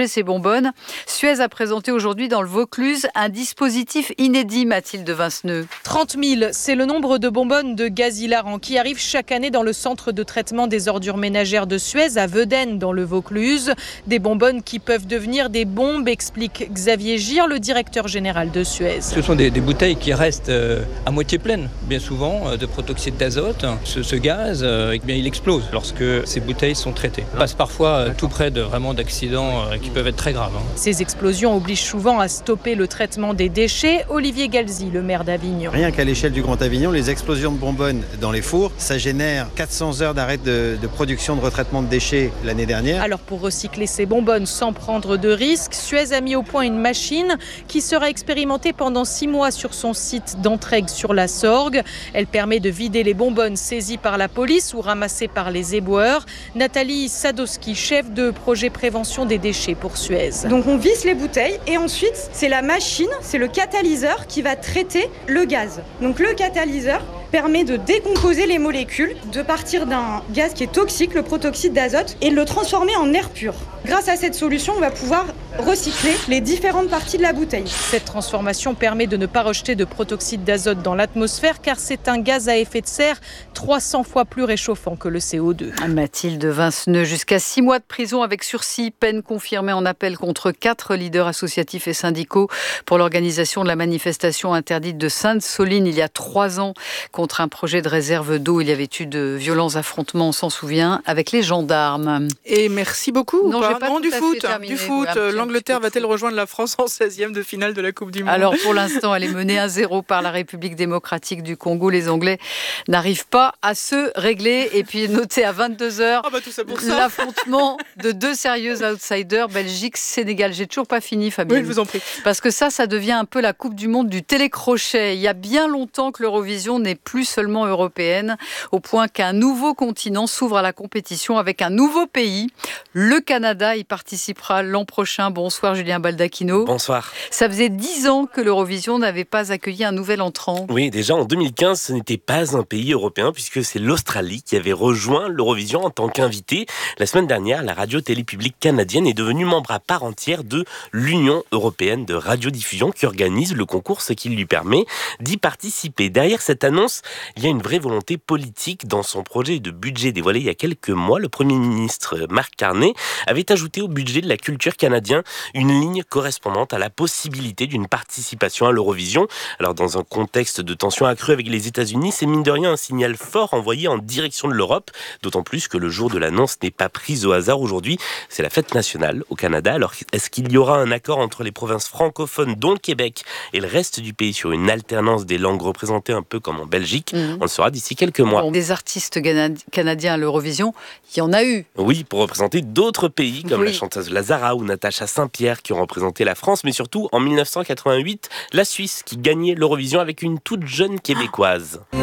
ces bonbonnes. Suez a présenté aujourd'hui dans le Vaucluse un dispositif inédit, Mathilde Vinceneux. trente mille, c'est le nombre de bonbonnes de gaz hilarant qui arrivent chaque année dans le centre de traitement des ordures ménagères de Suez à Vedennes dans le Vaucluse. Des bonbonnes qui peuvent devenir des bombes, explique Xavier Gire, le directeur général de Suez. Ce sont des, des bouteilles qui restent euh, à moitié pleines, bien souvent, euh, de protoxyde d'azote. Ce, ce gaz, euh, eh bien, il explose lorsque ces bouteilles sont traitées. On passe parfois euh, tout près de, vraiment d'accidents euh, qui peuvent être très graves. Hein. Ces explosions obligent souvent à stopper le traitement des déchets. Olivier Galzi, le maire d'Avignon. Rien qu'à l'échelle du Grand Avignon, les explosions de bonbonnes dans les fours, ça génère quatre cents heures d'arrêt de, de production de retraitement de déchets l'année dernière. Alors pour recycler ces bonbonnes sans prendre de risques, Suez a mis au point une machine qui sera expérimentée pendant six mois sur son site d'Entraigues sur la Sorgue. Elle permet de vider les bonbonnes saisies par la police ou ramassées par les éboueurs. Nathalie Sadowski, chef de projet prévention des déchets pour Suez. Donc on visse les bouteilles et ensuite c'est la machine, c'est le catalyseur qui va traiter le gaz. Donc le catalyseur permet de décomposer les molécules, de partir d'un gaz qui est toxique, le protoxyde d'azote, et de le transformer en air pur. Grâce à cette solution, on va pouvoir recycler les différentes parties de la bouteille. Cette transformation permet de ne pas rejeter de protoxyde d'azote dans l'atmosphère car c'est un gaz à effet de serre trois cents fois plus réchauffant que le C O deux. Mathilde Vinceneux, jusqu'à six mois de prison avec sursis, peine confirmée en appel contre quatre leaders associatifs et syndicaux pour l'organisation de la manifestation interdite de Sainte-Soline il y a trois ans contre un projet de réserve d'eau. Il y avait eu de violents affrontements, on s'en souvient, avec les gendarmes. Et merci beaucoup. Non, j'ai pas non tout du à foot. fait terminé. Du foot. Voilà, L'Angleterre va-t-elle rejoindre la France en seizième de finale de la Coupe du Monde? Alors pour l'instant, elle est menée un zéro par la République démocratique du Congo. Les Anglais n'arrivent pas à se régler. Et puis notez à vingt-deux heures, ah bah tout ça pour ça. l'affrontement de deux sérieux outsiders, Belgique-Sénégal. J'ai toujours pas fini, Fabienne. Oui, je vous en prie. Parce que ça, ça devient un peu la Coupe du Monde du télécrochet. Il y a bien longtemps que l'Eurovision n'est plus seulement européenne, au point qu'un nouveau continent s'ouvre à la compétition avec un nouveau pays. Le Canada y participera l'an prochain. Bonsoir Julien Baldacchino. Bonsoir. Ça faisait dix ans que l'Eurovision n'avait pas accueilli un nouvel entrant. Oui, déjà en deux mille quinze, ce n'était pas un pays européen puisque c'est l'Australie qui avait rejoint l'Eurovision en tant qu'invité. La semaine dernière, la radio-télé publique canadienne est devenue membre à part entière de l'Union européenne de radiodiffusion qui organise le concours, ce qui lui permet d'y participer. Derrière cette annonce, il y a une vraie volonté politique. Dans son projet de budget dévoilé il y a quelques mois, le Premier ministre Mark Carney avait ajouté au budget de la culture canadien une ligne correspondante à la possibilité d'une participation à l'Eurovision. Alors dans un contexte de tension accrue avec les États-Unis, c'est mine de rien un signal fort envoyé en direction de l'Europe, d'autant plus que le jour de l'annonce n'est pas pris au hasard aujourd'hui. C'est la fête nationale au Canada. Alors est-ce qu'il y aura un accord entre les provinces francophones, dont le Québec, et le reste du pays sur une alternance des langues représentées un peu comme en Belgique? mmh. On le saura d'ici quelques mois. Bon, des artistes canadiens à l'Eurovision, il y en a eu. Oui, pour représenter d'autres pays comme oui. la chanteuse Lazara ou Natacha Saint-Pierre qui ont représenté la France, mais surtout en mille neuf cent quatre-vingt-huit, la Suisse qui gagnait l'Eurovision avec une toute jeune québécoise. Oh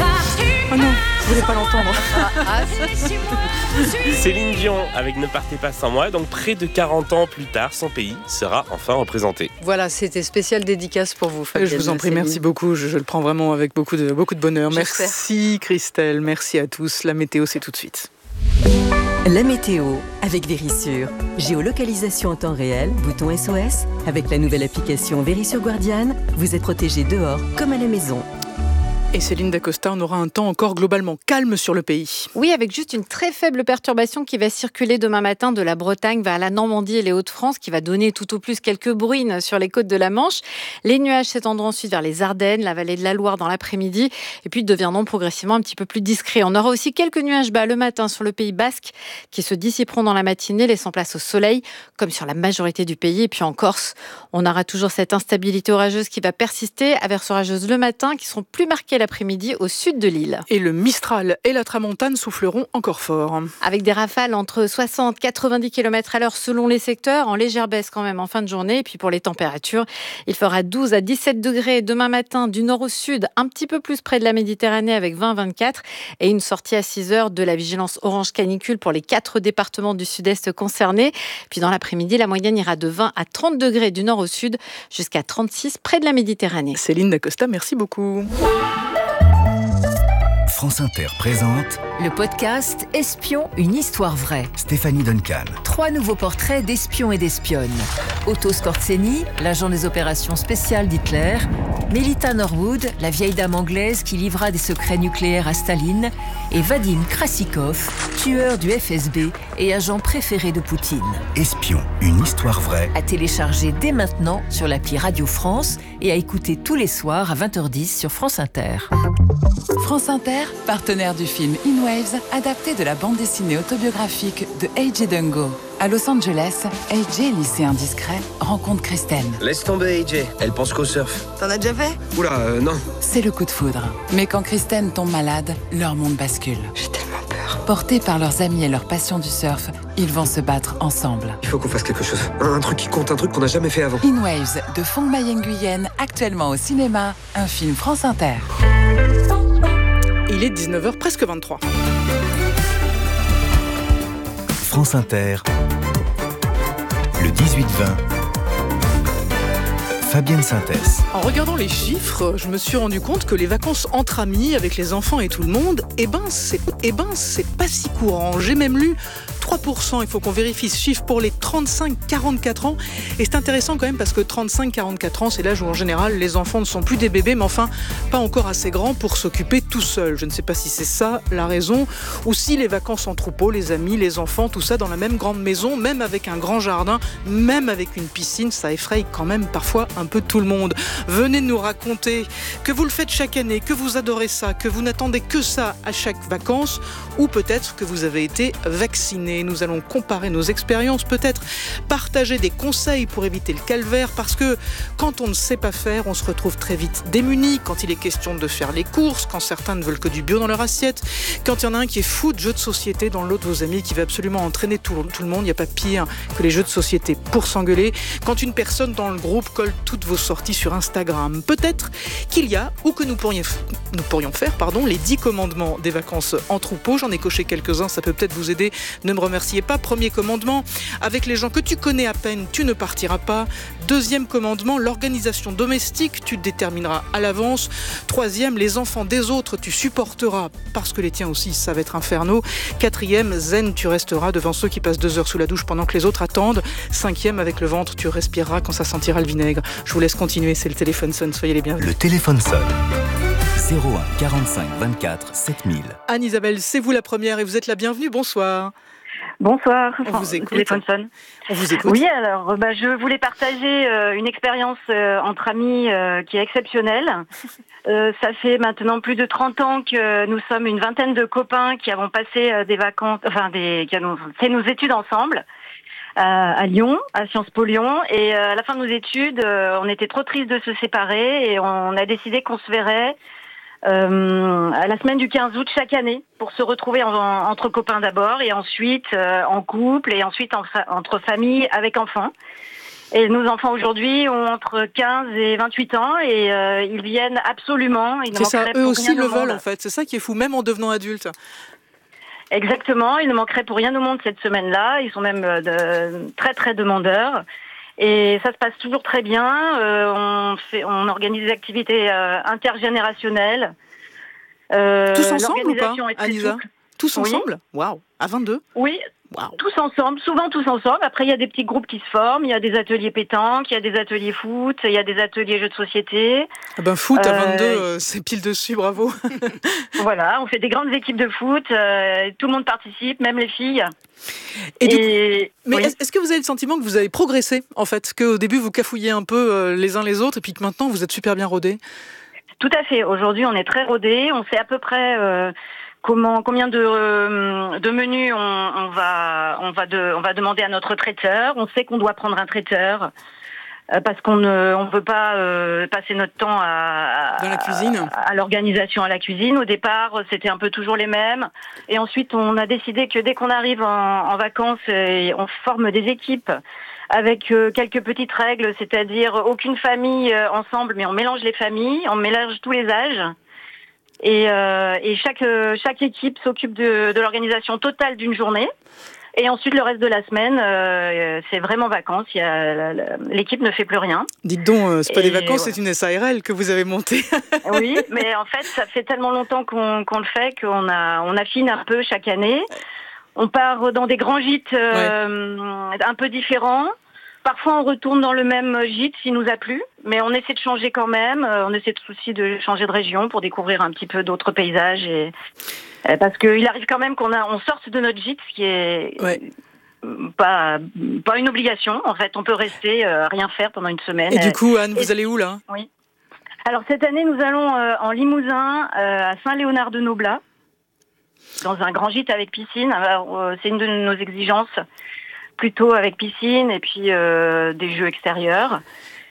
non, je voulais pas l'entendre. Ah, Céline Dion avec Ne partez pas sans moi, donc près de quarante ans plus tard, son pays sera enfin représenté. Voilà, c'était spécial dédicace pour vous, Fabienne. Je vous en prie, Céline. Merci beaucoup, je, je le prends vraiment avec beaucoup de, beaucoup de bonheur. J'espère. Merci Christelle, merci à tous. La météo, c'est tout de suite. La météo avec Vérissure. Géolocalisation en temps réel, bouton S O S. Avec la nouvelle application Vérissure Guardian, vous êtes protégé dehors comme à la maison. Et Céline Dacosta, on aura un temps encore globalement calme sur le pays. Oui, avec juste une très faible perturbation qui va circuler demain matin de la Bretagne vers la Normandie et les Hauts-de-France, qui va donner tout au plus quelques bruines sur les côtes de la Manche. Les nuages s'étendront ensuite vers les Ardennes, la vallée de la Loire dans l'après-midi, et puis deviendront progressivement un petit peu plus discrets. On aura aussi quelques nuages bas le matin sur le Pays Basque, qui se dissiperont dans la matinée, laissant place au soleil, comme sur la majorité du pays. Et puis en Corse, on aura toujours cette instabilité orageuse qui va persister, averses orageuses le matin, qui seront plus marquées l'après-midi au sud de l'île. Et le Mistral et la Tramontane souffleront encore fort. Avec des rafales entre soixante et quatre-vingt-dix kilomètres à l'heure selon les secteurs, en légère baisse quand même en fin de journée. Et puis pour les températures, il fera douze à dix-sept degrés demain matin du nord au sud, un petit peu plus près de la Méditerranée avec vingt à vingt-quatre. Et une sortie à six heures de la vigilance orange canicule pour les quatre départements du sud-est concernés. Puis dans l'après-midi, la moyenne ira de vingt à trente degrés du nord au sud jusqu'à trente-six près de la Méditerranée. Céline Dacosta, merci beaucoup. France Inter présente Le podcast Espion, une histoire vraie. Stéphanie Duncan. Trois nouveaux portraits d'espions et d'espionnes. Otto Skorzeny, l'agent des opérations spéciales d'Hitler. Melita Norwood, la vieille dame anglaise qui livra des secrets nucléaires à Staline. Et Vadim Krasikov, tueur du F S B et agent préféré de Poutine. Espion, une histoire vraie. À télécharger dès maintenant sur l'appli Radio France et à écouter tous les soirs à vingt heures dix sur France Inter. France Inter, partenaire du film In Waves, adapté de la bande dessinée autobiographique de A J Dungo. À Los Angeles, A J, lycéen discret, rencontre Kristen. Laisse tomber A J, elle pense qu'au surf. T'en as déjà fait ? Oula, euh, non. C'est le coup de foudre. Mais quand Kristen tombe malade, leur monde bascule. J'ai tellement peur. Portés par leurs amis et leur passion du surf, ils vont se battre ensemble. Il faut qu'on fasse quelque chose. Un, un truc qui compte, un truc qu'on n'a jamais fait avant. In Waves de Phong Mai Nguyen, actuellement au cinéma, un film France Inter. Il est dix-neuf heures, presque vingt-trois. France Inter, le dix-huit vingt, Fabienne Synthèse. En regardant les chiffres, je me suis rendu compte que les vacances entre amis, avec les enfants et tout le monde, eh ben c'est, eh ben, c'est pas si courant. J'ai même lu trois pour cent, il faut qu'on vérifie ce chiffre pour les trente-cinq à quarante-quatre ans. Et c'est intéressant quand même parce que trente-cinq à quarante-quatre ans, c'est l'âge où en général les enfants ne sont plus des bébés, mais enfin pas encore assez grands pour s'occuper tout seuls. Je ne sais pas si c'est ça la raison, ou si les vacances en troupeau, les amis, les enfants, tout ça dans la même grande maison, même avec un grand jardin, même avec une piscine, ça effraie quand même parfois un peu tout le monde. Venez nous raconter que vous le faites chaque année, que vous adorez ça, que vous n'attendez que ça à chaque vacances, ou peut-être que vous avez été vacciné. Nous allons comparer nos expériences, peut-être partager des conseils pour éviter le calvaire, parce que quand on ne sait pas faire, on se retrouve très vite démuni, quand il est question de faire les courses, quand certains ne veulent que du bio dans leur assiette, quand il y en a un qui est fou de jeux de société dans l'autre, vos amis, qui va absolument entraîner tout, tout le monde. Il n'y a pas pire que les jeux de société pour s'engueuler, quand une personne dans le groupe colle toutes vos sorties sur Instagram. Peut-être qu'il y a, ou que nous pourrions, nous pourrions faire, pardon, les dix commandements des vacances en troupeau. J'en ai coché quelques-uns, ça peut peut-être vous aider. Ne me remerciez pas. Premier commandement, avec les gens que tu connais à peine, tu ne partiras pas. Deuxième commandement, l'organisation domestique, tu détermineras à l'avance. Troisième, les enfants des autres, tu supporteras, parce que les tiens aussi, ça va être infernaux. Quatrième, zen, tu resteras devant ceux qui passent deux heures sous la douche pendant que les autres attendent. Cinquième, avec le ventre, tu respireras quand ça sentira le vinaigre. Je vous laisse continuer, c'est le téléphone sonne, soyez les bienvenus. Le téléphone sonne. zéro un quarante-cinq vingt-quatre sept mille. Anne-Isabelle, c'est vous la première et vous êtes la bienvenue. Bonsoir. Bonsoir. On vous écoute. Téléphone sonne. On vous écoute. Oui, alors bah, je voulais partager euh, une expérience euh, entre amis euh, qui est exceptionnelle. Euh, ça fait maintenant plus de trente ans que nous sommes une vingtaine de copains qui avons passé euh, des vacances, enfin des, qui avons fait nos études ensemble. À Lyon, à Sciences Po Lyon, et à la fin de nos études, on était trop tristes de se séparer et on a décidé qu'on se verrait euh, à la semaine du quinze août chaque année pour se retrouver en, en, entre copains d'abord et ensuite euh, en couple et ensuite en, entre familles avec enfants. Et nos enfants aujourd'hui ont entre quinze et vingt-huit ans et euh, ils viennent absolument. Ils C'est ça, eux aussi le veulent monde. en fait, c'est ça qui est fou, même en devenant adultes. Exactement, il ne manquerait pour rien au monde cette semaine-là. Ils sont même de, très très demandeurs. Et ça se passe toujours très bien. Euh, on, fait, on organise des activités euh, intergénérationnelles. Euh, Tous ensemble ou pas, Anisa ? Tous oui. ensemble ? Waouh, à vingt-deux ? Oui, wow. Tous ensemble, souvent tous ensemble. Après, il y a des petits groupes qui se forment. Il y a des ateliers pétanque, il y a des ateliers foot, il y a des ateliers jeux de société. Ah ben foot à vingt-deux, euh, euh, c'est pile dessus, bravo. Voilà, on fait des grandes équipes de foot. Euh, tout le monde participe, même les filles. Et, Et du coup, mais oui. est-ce que vous avez le sentiment que vous avez progressé, en fait, qu'au début vous cafouilliez un peu euh, les uns les autres, et puis que maintenant vous êtes super bien rodés ? Tout à fait. Aujourd'hui, on est très rodés. On sait à peu près euh, comment, combien de, euh, de menus on, on va, on va, de, on va demander à notre traiteur. On sait qu'on doit prendre un traiteur. Parce qu'on ne on veut pas euh, passer notre temps à, dans la cuisine, à, à l'organisation, à la cuisine. Au départ, c'était un peu toujours les mêmes. Et ensuite, on a décidé que dès qu'on arrive en, en vacances, on forme des équipes avec euh, quelques petites règles, c'est-à-dire aucune famille euh, ensemble, mais on mélange les familles, on mélange tous les âges. Et, euh, et chaque, chaque équipe s'occupe de, de l'organisation totale d'une journée. Et ensuite, le reste de la semaine, euh, c'est vraiment vacances. Il y a, l'équipe ne fait plus rien. Dites donc, euh, c'est pas Et des vacances, voilà. c'est une S A R L que vous avez montée. Oui, mais en fait, ça fait tellement longtemps qu'on, qu'on le fait qu'on a, on affine un peu chaque année. On part dans des grands gîtes euh, ouais. un peu différents. Parfois, on retourne dans le même gîte s'il nous a plu, mais on essaie de changer quand même. On essaie aussi de changer de région pour découvrir un petit peu d'autres paysages. Et, parce qu'il arrive quand même qu'on a, on sorte de notre gîte, ce qui est ouais. pas, pas une obligation. En fait, on peut rester, euh, rien faire pendant une semaine. Et du coup, Anne, et, vous allez où là ? Oui. Alors, cette année, nous allons euh, en Limousin, euh, à Saint-Léonard-de-Noblat, dans un grand gîte avec piscine. Alors, euh, c'est une de nos exigences. Plutôt avec piscine et puis euh, des jeux extérieurs.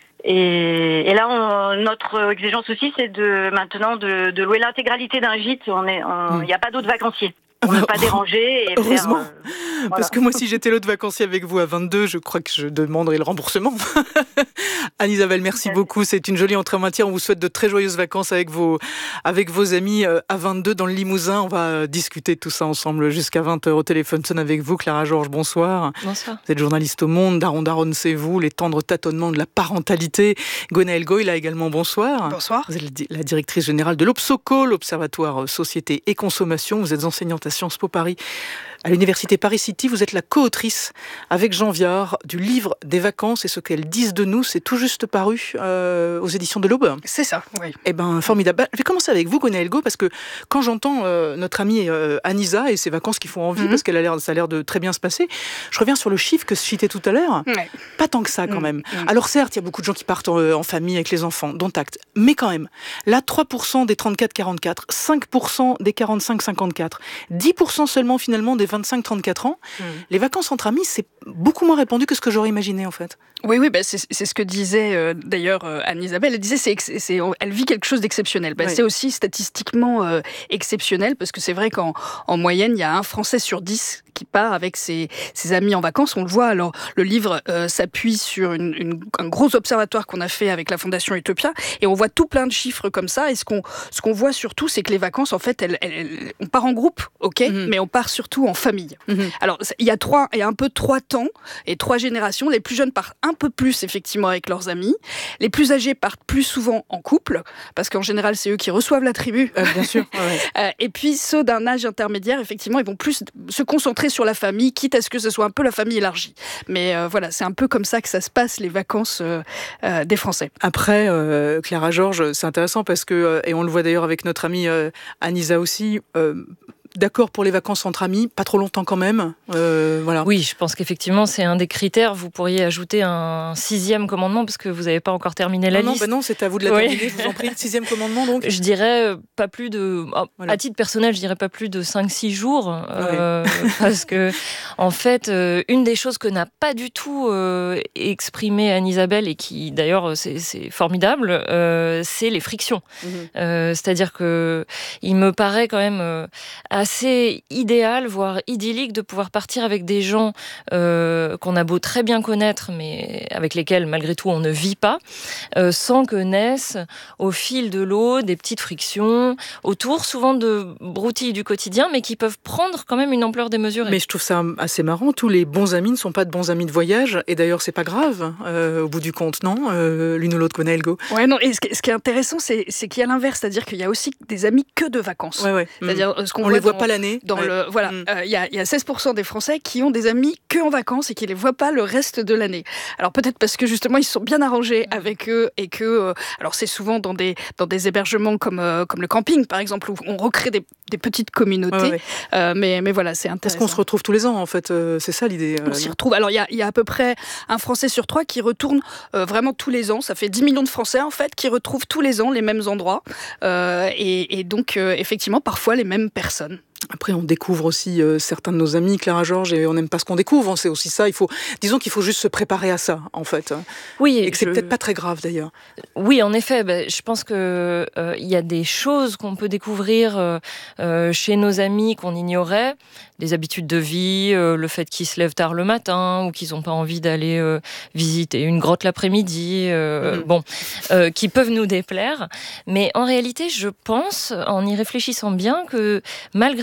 Et, et là, on, notre exigence aussi, c'est de maintenant de, de louer l'intégralité d'un gîte. On est, il n'y a pas d'autres vacanciers. On ne peut pas déranger. Et heureusement, faire, euh, voilà. Parce que moi, si j'étais l'autre vacancier avec vous à vingt-deux, je crois que je demanderais le remboursement. Anne-Isabelle, merci beaucoup. C'est une jolie entrée en matière. On vous souhaite de très joyeuses vacances avec vos, avec vos amis à vingt-deux dans le Limousin. On va discuter de tout ça ensemble jusqu'à vingt heures au téléphone sonne avec vous. Clara Georges, bonsoir. Bonsoir. Vous êtes journaliste au Monde. Daron Daron, c'est vous. Les tendres tâtonnements de la parentalité. Gwenaëlle Goy, là également, bonsoir. Bonsoir. Vous êtes la directrice générale de l'Obsoco, l'Observatoire Société et Consommation. Vous êtes enseignante à Sciences Po Paris. À l'université Paris-City, vous êtes la co-autrice avec Jean Viard du livre des vacances et ce qu'elles disent de nous. C'est tout juste paru euh, aux éditions de l'Aube. C'est ça, oui. Eh ben, formidable. Je vais commencer avec vous, Gwenaëlle Goy, parce que quand j'entends euh, notre amie euh, Anissa et ses vacances qui font envie, mm-hmm. parce qu'elle a l'air, ça a l'air de très bien se passer, je reviens sur le chiffre que je citais tout à l'heure. Ouais. Pas tant que ça, quand mm-hmm. même. Alors certes, il y a beaucoup de gens qui partent en, en famille avec les enfants, dont acte. Mais quand même, là, trois pour cent des trente-quatre quarante-quatre, cinq pour cent des quarante-cinq cinquante-quatre, dix pour cent seulement finalement des vingt-cinq trente-quatre ans, mmh. les vacances entre amis, c'est beaucoup moins répandu que ce que j'aurais imaginé en fait. Oui, oui, bah c'est, c'est ce que disait euh, d'ailleurs euh, Anne-Isabelle. Elle disait c'est, c'est, elle vit quelque chose d'exceptionnel. Bah, oui. C'est aussi statistiquement euh, exceptionnel parce que c'est vrai qu'en en moyenne, il y a un Français sur dix qui part avec ses, ses amis en vacances. On le voit. Alors, le livre euh, s'appuie sur une, une, un gros observatoire qu'on a fait avec la Fondation Utopia et on voit tout plein de chiffres comme ça. Et ce qu'on, ce qu'on voit surtout, c'est que les vacances, en fait, elles, elles, elles, on part en groupe, ok, mmh. mais on part surtout en famille. Mmh. Alors, il y a trois, il y a un peu trois temps et trois générations. Les plus jeunes partent un peu plus effectivement avec leurs amis. Les plus âgés partent plus souvent en couple parce qu'en général, c'est eux qui reçoivent la tribu. Euh, bien sûr. Ouais. euh, et puis ceux d'un âge intermédiaire, effectivement, ils vont plus se concentrer sur la famille, quitte à ce que ce soit un peu la famille élargie. Mais euh, voilà, c'est un peu comme ça que ça se passe, les vacances euh, euh, des Français. Après, euh, Clara Georges, c'est intéressant parce que, euh, et on le voit d'ailleurs avec notre amie euh, Anissa aussi, euh, d'accord pour les vacances entre amis, pas trop longtemps quand même. Euh, voilà. Oui, je pense qu'effectivement, c'est un des critères. Vous pourriez ajouter un sixième commandement parce que vous n'avez pas encore terminé la non, liste. Non, bah non, c'est à vous de la oui. terminer, je vous en prie. Sixième commandement, donc. Je dirais pas plus de... Voilà. À titre personnel, je dirais pas plus de cinq six jours. Euh, oui. Parce que, en fait, euh, une des choses que n'a pas du tout euh, exprimé Anne-Isabelle et qui, d'ailleurs, c'est, c'est formidable, euh, c'est les frictions. Mm-hmm. Euh, c'est-à-dire que il me paraît quand même... Euh, assez idéal, voire idyllique de pouvoir partir avec des gens euh, qu'on a beau très bien connaître, mais avec lesquels, malgré tout, on ne vit pas, euh, sans que naissent, au fil de l'eau, des petites frictions, autour souvent de broutilles du quotidien, mais qui peuvent prendre quand même une ampleur démesurée. Mais je trouve ça assez marrant, tous les bons amis ne sont pas de bons amis de voyage, et d'ailleurs, c'est pas grave, euh, au bout du compte, non euh, l'une ou l'autre, Gwenaëlle Goy. Ouais, non, et ce qui, ce qui est intéressant, c'est, c'est qu'il y a l'inverse, c'est-à-dire qu'il y a aussi des amis que de vacances. Ouais, ouais. C'est-à-dire, ce qu'on on voit les voit dans, pas l'année. Dans ouais. le, voilà, il mm. euh, y, a, y a seize pour cent des Français qui ont des amis que en vacances et qui les voient pas le reste de l'année. Alors peut-être parce que justement ils se sont bien arrangés avec eux et que, euh, alors c'est souvent dans des dans des hébergements comme euh, comme le camping par exemple où on recrée des, des petites communautés. Ouais, ouais. Euh, mais mais voilà, c'est intéressant. Parce qu'on se retrouve tous les ans en fait, euh, c'est ça l'idée. Euh, on s'y retrouve. Alors il y a il y a à peu près un Français sur trois qui retourne euh, vraiment tous les ans. Ça fait dix millions de Français en fait qui retrouvent tous les ans les mêmes endroits euh, et, et donc euh, effectivement parfois les mêmes personnes. Après, on découvre aussi euh, certains de nos amis, Clara Georges, et on n'aime pas ce qu'on découvre. C'est aussi ça. Il faut, disons qu'il faut juste se préparer à ça, en fait. Oui, et que c'est je... peut-être pas très grave, d'ailleurs. Oui, en effet. Ben, je pense que euh, il y a des choses qu'on peut découvrir euh, euh, chez nos amis qu'on ignorait, des habitudes de vie, euh, le fait qu'ils se lèvent tard le matin ou qu'ils n'ont pas envie d'aller euh, visiter une grotte l'après-midi. Euh, mmh. Bon, euh, qui peuvent nous déplaire. Mais en réalité, je pense, en y réfléchissant bien, que malgré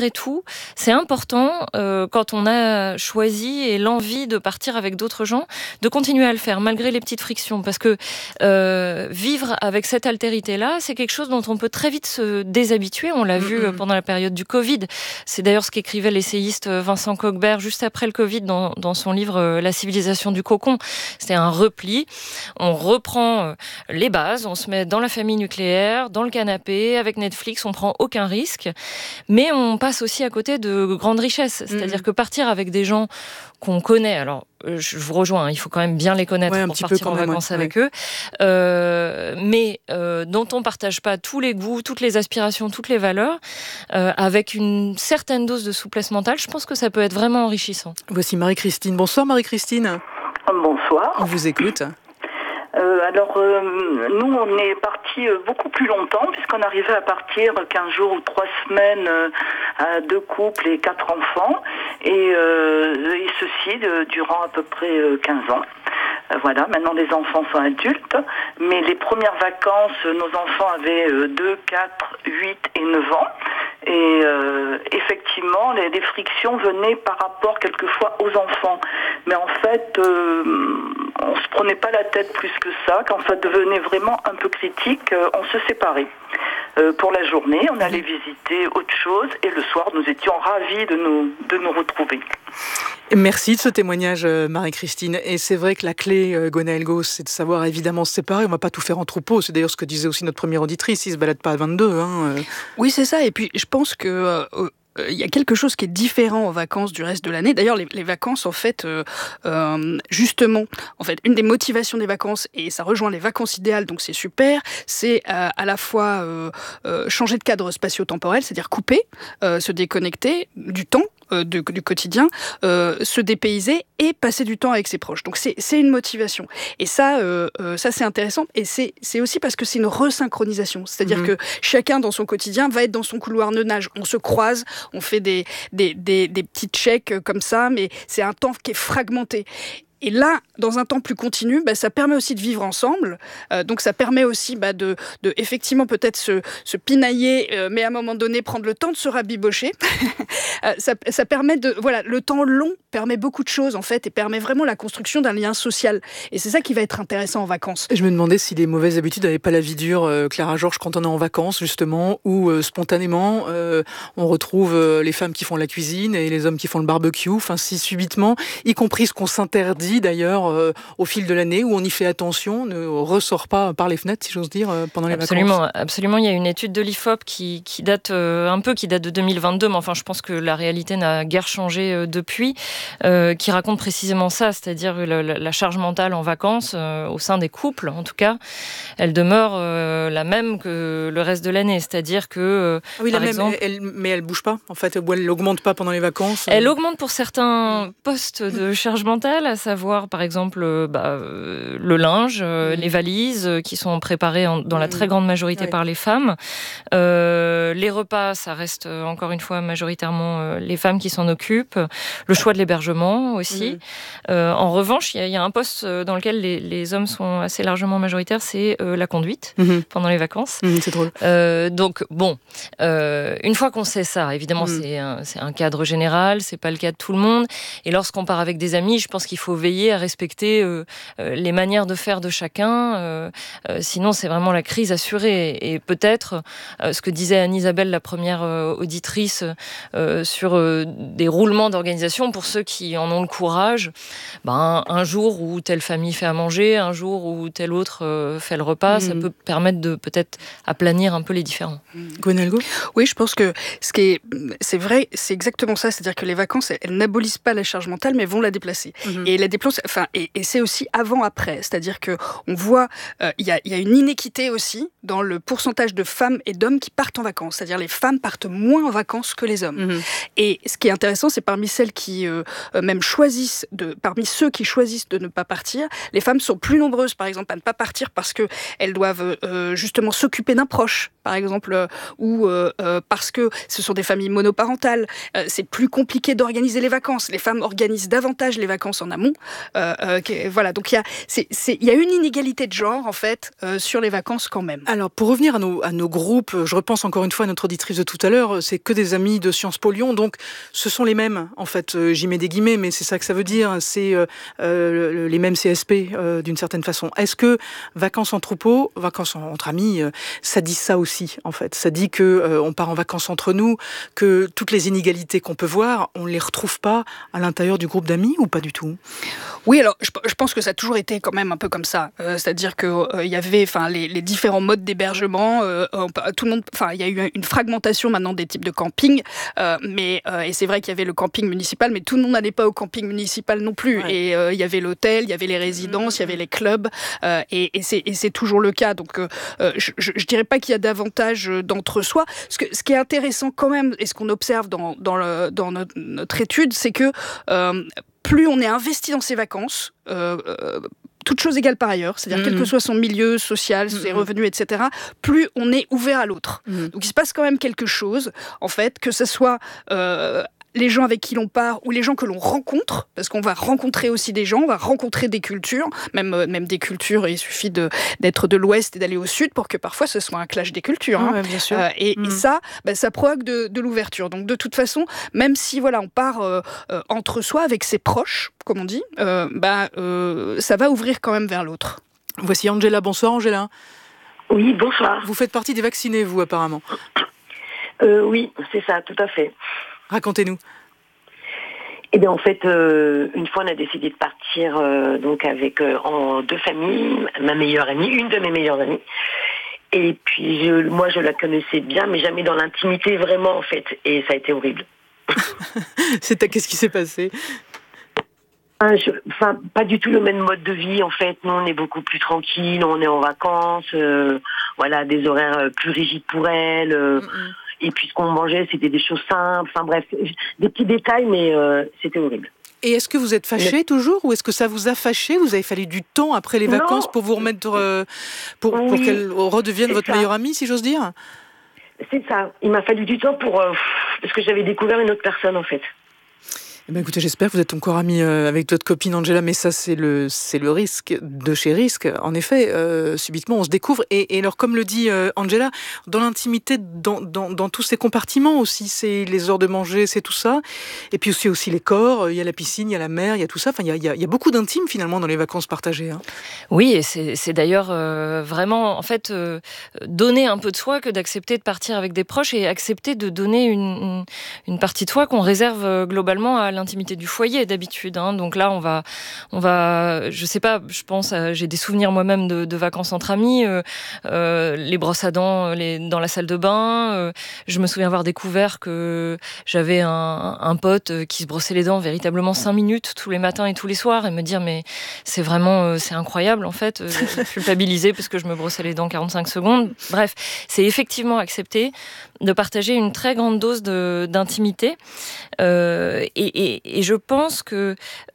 malgré tout, c'est important euh, quand on a choisi et l'envie de partir avec d'autres gens, de continuer à le faire malgré les petites frictions, parce que euh, vivre avec cette altérité-là, c'est quelque chose dont on peut très vite se déshabituer. On l'a vu pendant la période du Covid. C'est d'ailleurs ce qu'écrivait l'essayiste Vincent Kochberg juste après le Covid dans, dans son livre La civilisation du cocon. C'était un repli. On reprend les bases, on se met dans la famille nucléaire, dans le canapé, avec Netflix, on prend aucun risque. Mais on passe aussi à côté de grandes richesses. C'est-à-dire que partir avec des gens qu'on connaît, alors je vous rejoins, il faut quand même bien les connaître ouais, pour partir en même, vacances ouais. avec eux, euh, mais euh, dont on ne partage pas tous les goûts, toutes les aspirations, toutes les valeurs, euh, avec une certaine dose de souplesse mentale, je pense que ça peut être vraiment enrichissant. Voici Marie-Christine. Bonsoir Marie-Christine. Bonsoir. On vous écoute. Euh, alors, euh, nous, on est partis euh, beaucoup plus longtemps, puisqu'on arrivait à partir quinze jours ou trois semaines euh, à deux couples et quatre enfants, et, euh, et ceci euh, durant à peu près euh, quinze ans. Euh, voilà, maintenant les enfants sont adultes, mais les premières vacances, nos enfants avaient euh, deux, quatre, huit et neuf ans, et euh, effectivement, les, les frictions venaient par rapport quelquefois aux enfants. Mais en fait, euh, on se prenait pas la tête plus que ça. Quand ça devenait vraiment un peu critique, euh, on se séparait. Euh, pour la journée, on allait visiter autre chose, et le soir, nous étions ravis de nous, de nous retrouver. Merci de ce témoignage, Marie-Christine. Et c'est vrai que la clé, Gwenaëlle Gauss, c'est de savoir évidemment se séparer. On ne va pas tout faire en troupeau. C'est d'ailleurs ce que disait aussi notre première auditrice. Ils ne se baladent pas à vingt-deux. Hein. Oui, c'est ça. Et puis, je pense que... Euh, il y a quelque chose qui est différent aux vacances du reste de l'année. D'ailleurs, les, les vacances, en fait, euh, euh, justement, en fait, une des motivations des vacances, et ça rejoint les vacances idéales, donc c'est super, c'est euh, à la fois euh, euh, changer de cadre spatio-temporel, c'est-à-dire couper, euh, se déconnecter du temps, euh, de, du quotidien, euh, se dépayser et passer du temps avec ses proches. Donc c'est, c'est une motivation. Et ça, euh, euh, ça c'est intéressant. Et c'est, c'est aussi parce que c'est une resynchronisation. C'est-à-dire mmh. que chacun dans son quotidien va être dans son couloir de nage. On se croise, on fait des, des, des, des petits checks comme ça, mais c'est un temps qui est fragmenté. Et là, dans un temps plus continu, bah, ça permet aussi de vivre ensemble. Euh, donc, ça permet aussi bah, de, de, effectivement, peut-être se, se pinailler, euh, mais à un moment donné, prendre le temps de se rabibocher. euh, ça, ça permet de... Voilà, le temps long permet beaucoup de choses, en fait, et permet vraiment la construction d'un lien social. Et c'est ça qui va être intéressant en vacances. Et je me demandais si les mauvaises habitudes n'avaient pas la vie dure, euh, Clara Georges, quand on est en vacances, justement, où euh, spontanément, euh, on retrouve euh, les femmes qui font la cuisine et les hommes qui font le barbecue. Enfin, si subitement, y compris ce qu'on s'interdit, d'ailleurs euh, au fil de l'année, où on y fait attention, ne ressort pas par les fenêtres, si j'ose dire, euh, pendant les absolument, vacances. Absolument, il y a une étude de l'I F O P qui, qui date euh, un peu, qui date de deux mille vingt-deux, mais enfin je pense que la réalité n'a guère changé euh, depuis, euh, qui raconte précisément ça, c'est-à-dire la, la, la charge mentale en vacances, euh, au sein des couples en tout cas, elle demeure euh, la même que le reste de l'année, c'est-à-dire que euh, ah oui, par la exemple, même, elle, elle, mais elle bouge pas en fait, ou elle n'augmente pas pendant les vacances. Elle euh... augmente pour certains postes de charge mentale, à savoir voir par exemple bah, euh, le linge, euh, mmh. les valises euh, qui sont préparées en, dans la très grande majorité ouais. par les femmes. Euh, les repas, ça reste euh, encore une fois majoritairement euh, les femmes qui s'en occupent. Le choix de l'hébergement aussi. Mmh. Euh, en revanche, il y, y a un poste dans lequel les, les hommes sont assez largement majoritaires, c'est euh, la conduite mmh. pendant les vacances. Mmh, c'est drôle. Euh, donc bon, euh, une fois qu'on sait ça, évidemment mmh. c'est, un, c'est un cadre général, c'est pas le cas de tout le monde. Et lorsqu'on part avec des amis, je pense qu'il faut veiller à respecter euh, euh, les manières de faire de chacun, euh, euh, sinon c'est vraiment la crise assurée. Et peut-être euh, ce que disait Anne-Isabelle, la première euh, auditrice, euh, sur euh, des roulements d'organisation pour ceux qui en ont le courage, ben, un jour où telle famille fait à manger, un jour où tel autre euh, fait le repas, mmh. ça peut permettre de peut-être aplanir un peu les différends. Gwenaëlle Gauss ? Oui, je pense que ce qui est, c'est vrai, c'est exactement ça, c'est-à-dire que les vacances, elles, elles n'abolissent pas la charge mentale, mais vont la déplacer. Mmh. Et la déplacer Enfin, et, et c'est aussi avant-après, c'est-à-dire que on voit, il euh, y, y a une inéquité aussi dans le pourcentage de femmes et d'hommes qui partent en vacances, c'est-à-dire les femmes partent moins en vacances que les hommes. Mmh. Et ce qui est intéressant, c'est parmi celles qui euh, même choisissent de, parmi ceux qui choisissent de ne pas partir, les femmes sont plus nombreuses, par exemple, à ne pas partir parce que elles doivent euh, justement s'occuper d'un proche, par exemple, euh, ou euh, euh, parce que ce sont des familles monoparentales. Euh, c'est plus compliqué d'organiser les vacances. Les femmes organisent davantage les vacances en amont. Euh, euh, que, voilà, donc il y a, c'est, c'est, y a une inégalité de genre en fait euh, sur les vacances quand même. Alors pour revenir à nos, à nos groupes, je repense encore une fois à notre auditrice de tout à l'heure, c'est que des amis de Sciences Po Lyon, donc ce sont les mêmes, en fait, euh, j'y mets des guillemets, mais c'est ça que ça veut dire, c'est euh, euh, les mêmes C S P euh, d'une certaine façon. Est-ce que vacances en troupeau, vacances entre amis, euh, ça dit ça aussi, en fait, ça dit que euh, on part en vacances entre nous, que toutes les inégalités qu'on peut voir, on ne les retrouve pas à l'intérieur du groupe d'amis ou pas du tout? Oui, alors je, je pense que ça a toujours été quand même un peu comme ça, euh, c'est-à-dire que euh, il y avait, enfin, les, les différents modes d'hébergement, euh, tout le monde, enfin, il y a eu une fragmentation maintenant des types de camping, euh, mais euh, et c'est vrai qu'il y avait le camping municipal, mais tout le monde n'allait pas au camping municipal non plus. Ouais. Et euh, il y avait l'hôtel, il y avait les résidences, il y avait les clubs, euh, et, et, c'est, et c'est toujours le cas. Donc, euh, je, je, je dirais pas qu'il y a davantage d'entre-soi. Ce, que, ce qui est intéressant quand même, et ce qu'on observe dans dans, le, dans notre, notre étude, c'est que euh, plus on est investi dans ses vacances, euh, euh, toutes choses égales par ailleurs, c'est-à-dire mmh. quel que soit son milieu social, ses mmh. revenus, et cetera, plus on est ouvert à l'autre. Mmh. Donc il se passe quand même quelque chose, en fait, que ce soit euh, les gens avec qui l'on part ou les gens que l'on rencontre, parce qu'on va rencontrer aussi des gens, on va rencontrer des cultures, même, euh, même des cultures, il suffit de, d'être de l'Ouest et d'aller au Sud pour que parfois ce soit un clash des cultures. Hein. Ouais, bien sûr. Euh, et, mmh. et ça, bah, ça provoque de, de l'ouverture. Donc de toute façon, même si voilà, on part euh, euh, entre soi, avec ses proches, comme on dit, euh, bah, euh, ça va ouvrir quand même vers l'autre. Voici Angela. Bonsoir Angela. Oui, bonsoir. Vous faites partie des vaccinés, vous, apparemment. Euh, oui, c'est ça, tout à fait. Racontez-nous. Eh bien, en fait, euh, une fois, on a décidé de partir euh, donc avec euh, en deux familles, ma meilleure amie, une de mes meilleures amies. Et puis, je, moi, je la connaissais bien, mais jamais dans l'intimité, vraiment, en fait. Et ça a été horrible. C'est, qu'est-ce qui s'est passé ? Ah, je, enfin, pas du tout le même mode de vie, en fait. Nous, on est beaucoup plus tranquille, on est en vacances, euh, voilà, des horaires plus rigides pour elle. Euh, mm-hmm. Et puis ce qu'on mangeait, c'était des choses simples. Enfin bref, des petits détails, mais euh, c'était horrible. Et est-ce que vous êtes fâché mais... toujours, ou est-ce que ça vous a fâché ? Vous avez fallu du temps après les vacances non. pour vous remettre, euh, pour, oui, pour qu'elle redevienne votre ça. meilleure amie, si j'ose dire ? C'est ça. Il m'a fallu du temps pour euh, parce que j'avais découvert une autre personne en fait. Eh bien, écoutez, j'espère que vous êtes encore amie euh, avec votre copine Angela, mais ça, c'est le, c'est le risque de chez risque. En effet, euh, subitement, on se découvre. Et, et alors, comme le dit euh, Angela, dans l'intimité, dans, dans, dans tous ces compartiments aussi, c'est les heures de manger, c'est tout ça. Et puis aussi, aussi les corps, il y a la piscine, il y a la mer, il y a tout ça. Enfin, il y a, il y a, il y a beaucoup d'intime, finalement, dans les vacances partagées. Hein. Oui, et c'est, c'est d'ailleurs euh, vraiment, en fait, euh, donner un peu de soi que d'accepter de partir avec des proches et accepter de donner une, une, une partie de soi qu'on réserve globalement à l'intimité du foyer d'habitude. Hein. Donc là, on va, on va, je sais pas, je pense, à, j'ai des souvenirs moi-même de, de vacances entre amis, euh, euh, les brosses à dents les, dans la salle de bain. Euh, je me souviens avoir découvert que j'avais un, un pote qui se brossait les dents véritablement cinq minutes tous les matins et tous les soirs et me dire mais c'est vraiment, euh, c'est incroyable en fait, euh, culpabiliser parce que je me brossais les dents quarante-cinq secondes. Bref, c'est effectivement accepter de partager une très grande dose de, d'intimité euh, et, et Et, et je pense que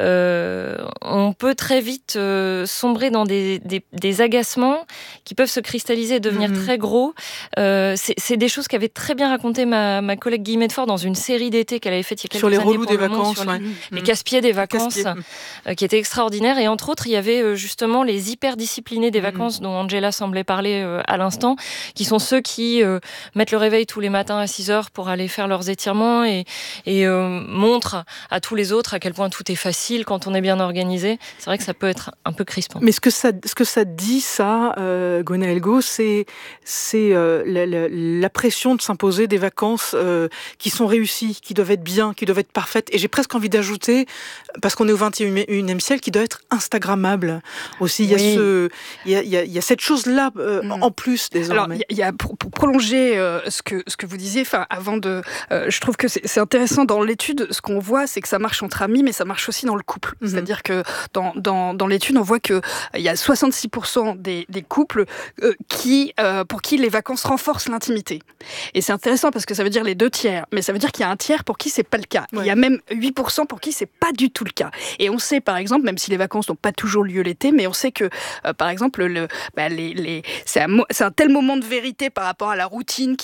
euh, on peut très vite euh, sombrer dans des, des, des agacements qui peuvent se cristalliser et devenir mmh. très gros. Euh, c'est, c'est des choses qu'avait très bien raconté ma, ma collègue Guillemette Fort dans une série d'été qu'elle avait faite il y a quelques sur les années relous pour des le monde, vacances, sur ouais. les, mmh. les casse-pieds des vacances, casse-pieds. euh, qui étaient extraordinaires. Et entre autres, il y avait euh, justement les hyper-disciplinés des vacances mmh. dont Angela semblait parler euh, à l'instant, qui sont ceux qui euh, mettent le réveil tous les matins à six heures pour aller faire leurs étirements et, et euh, montrent à tous les autres à quel point tout est facile quand on est bien organisé. C'est vrai que ça peut être un peu crispant. Mais ce que ça, ce que ça dit, ça, euh, Gwenaëlle Gau, c'est, c'est euh, la, la, la pression de s'imposer des vacances euh, qui sont réussies, qui doivent être bien, qui doivent être parfaites. Et j'ai presque envie d'ajouter, parce qu'on est au vingt et unième siècle, qui doit être instagrammables aussi. Il oui. y a ce, il y a, il y a, il y a cette chose-là euh, mmh. en plus désormais. Alors, il y a pour, pour prolonger euh, ce que ce que vous disiez, enfin, avant de, euh, je trouve que c'est, c'est intéressant dans l'étude. Ce qu'on voit, c'est que ça marche entre amis, mais ça marche aussi dans le couple. Mmh. C'est-à-dire que dans, dans, dans l'étude, on voit qu'il y a soixante-six pour cent des, des couples euh, qui, euh, pour qui les vacances renforcent l'intimité. Et c'est intéressant parce que ça veut dire les deux tiers, mais ça veut dire qu'il y a un tiers pour qui c'est pas le cas. Ouais. Il y a même huit pour cent pour qui c'est pas du tout le cas. Et on sait par exemple, même si les vacances n'ont pas toujours lieu l'été, mais on sait que par exemple, le, bah, les, les, c'est, un, c'est un tel moment de vérité par rapport à la routine qui peut masquer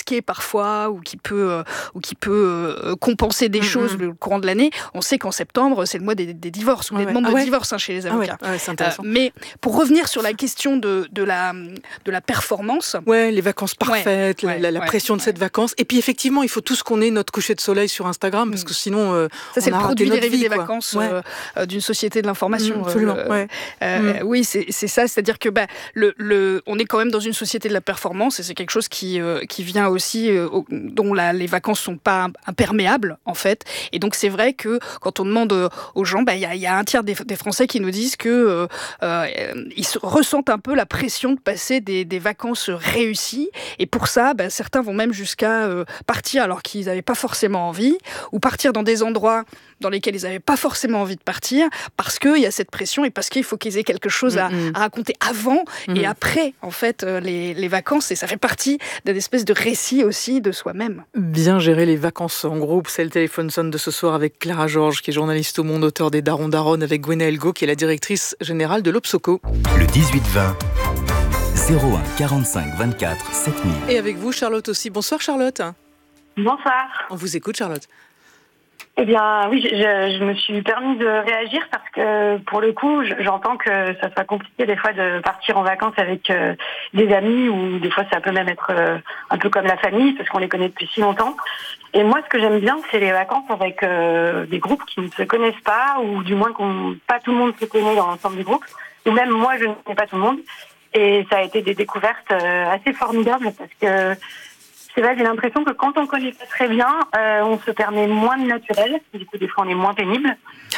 masquer parfois ou qui peut, euh, ou qui peut euh, compenser des mmh, choses mmh. le courant de l'année. On sait qu'en septembre, c'est le mois des, des divorces, ou ouais, des demandes ah de ouais. divorce hein, chez les avocats. Ah ouais, ouais, c'est intéressant. Euh, mais pour revenir sur la question de, de, la, de la performance... Ouais, les vacances parfaites, ouais, la, la ouais, pression ouais. de cette vacance. Et puis effectivement, il faut tous qu'on ait notre coucher de soleil sur Instagram, parce que sinon, euh, ça c'est on a le produit raté dérivé vie, des quoi. vacances ouais. euh, d'une société de l'information. Mmh, absolument, euh, ouais. Euh, mmh. Oui, c'est, c'est ça, c'est-à-dire que bah, le, le, on est quand même dans une société de la performance et c'est quelque chose qui, euh, qui vient aussi, euh, au, dont la, les vacances sont pas imperméables en fait. Et donc c'est vrai que quand on demande aux gens, bah, y, a, y a un tiers des, des Français qui nous disent que euh, euh, ils ressentent un peu la pression de passer des, des vacances réussies. Et pour ça, bah, certains vont même jusqu'à euh, partir alors qu'ils n'avaient pas forcément envie, ou partir dans des endroits dans lesquels ils n'avaient pas forcément envie de partir, parce qu'il y a cette pression et parce qu'il faut qu'ils aient quelque chose à, mmh. à raconter avant mmh. et après, en fait, les, les vacances. Et ça fait partie d'une espèce de récit aussi de soi-même. Bien gérer les vacances en groupe, c'est le téléphone sonne de ce soir avec Clara Georges, qui est journaliste au Monde, auteur des Darons Daronnes, avec Gwenaëlle Go, qui est la directrice générale de l'Obsoco. Le dix-huit vingt, zéro un quarante-cinq vingt-quatre sept mille. Et avec vous, Charlotte aussi. Bonsoir, Charlotte. Bonsoir. On vous écoute, Charlotte. Eh bien, oui, je, je me suis permis de réagir parce que, pour le coup, j'entends que ça soit compliqué des fois de partir en vacances avec euh, des amis, ou des fois ça peut même être euh, un peu comme la famille parce qu'on les connaît depuis si longtemps. Et moi, ce que j'aime bien, c'est les vacances avec euh, des groupes qui ne se connaissent pas, ou du moins qu'on, pas tout le monde se connaît dans l'ensemble du groupe, ou même moi, je ne connais pas tout le monde. Et ça a été des découvertes euh, assez formidables parce que c'est vrai, j'ai l'impression que quand on connaît pas très bien, euh, on se permet moins de naturel. Du coup, des fois, on est moins pénible.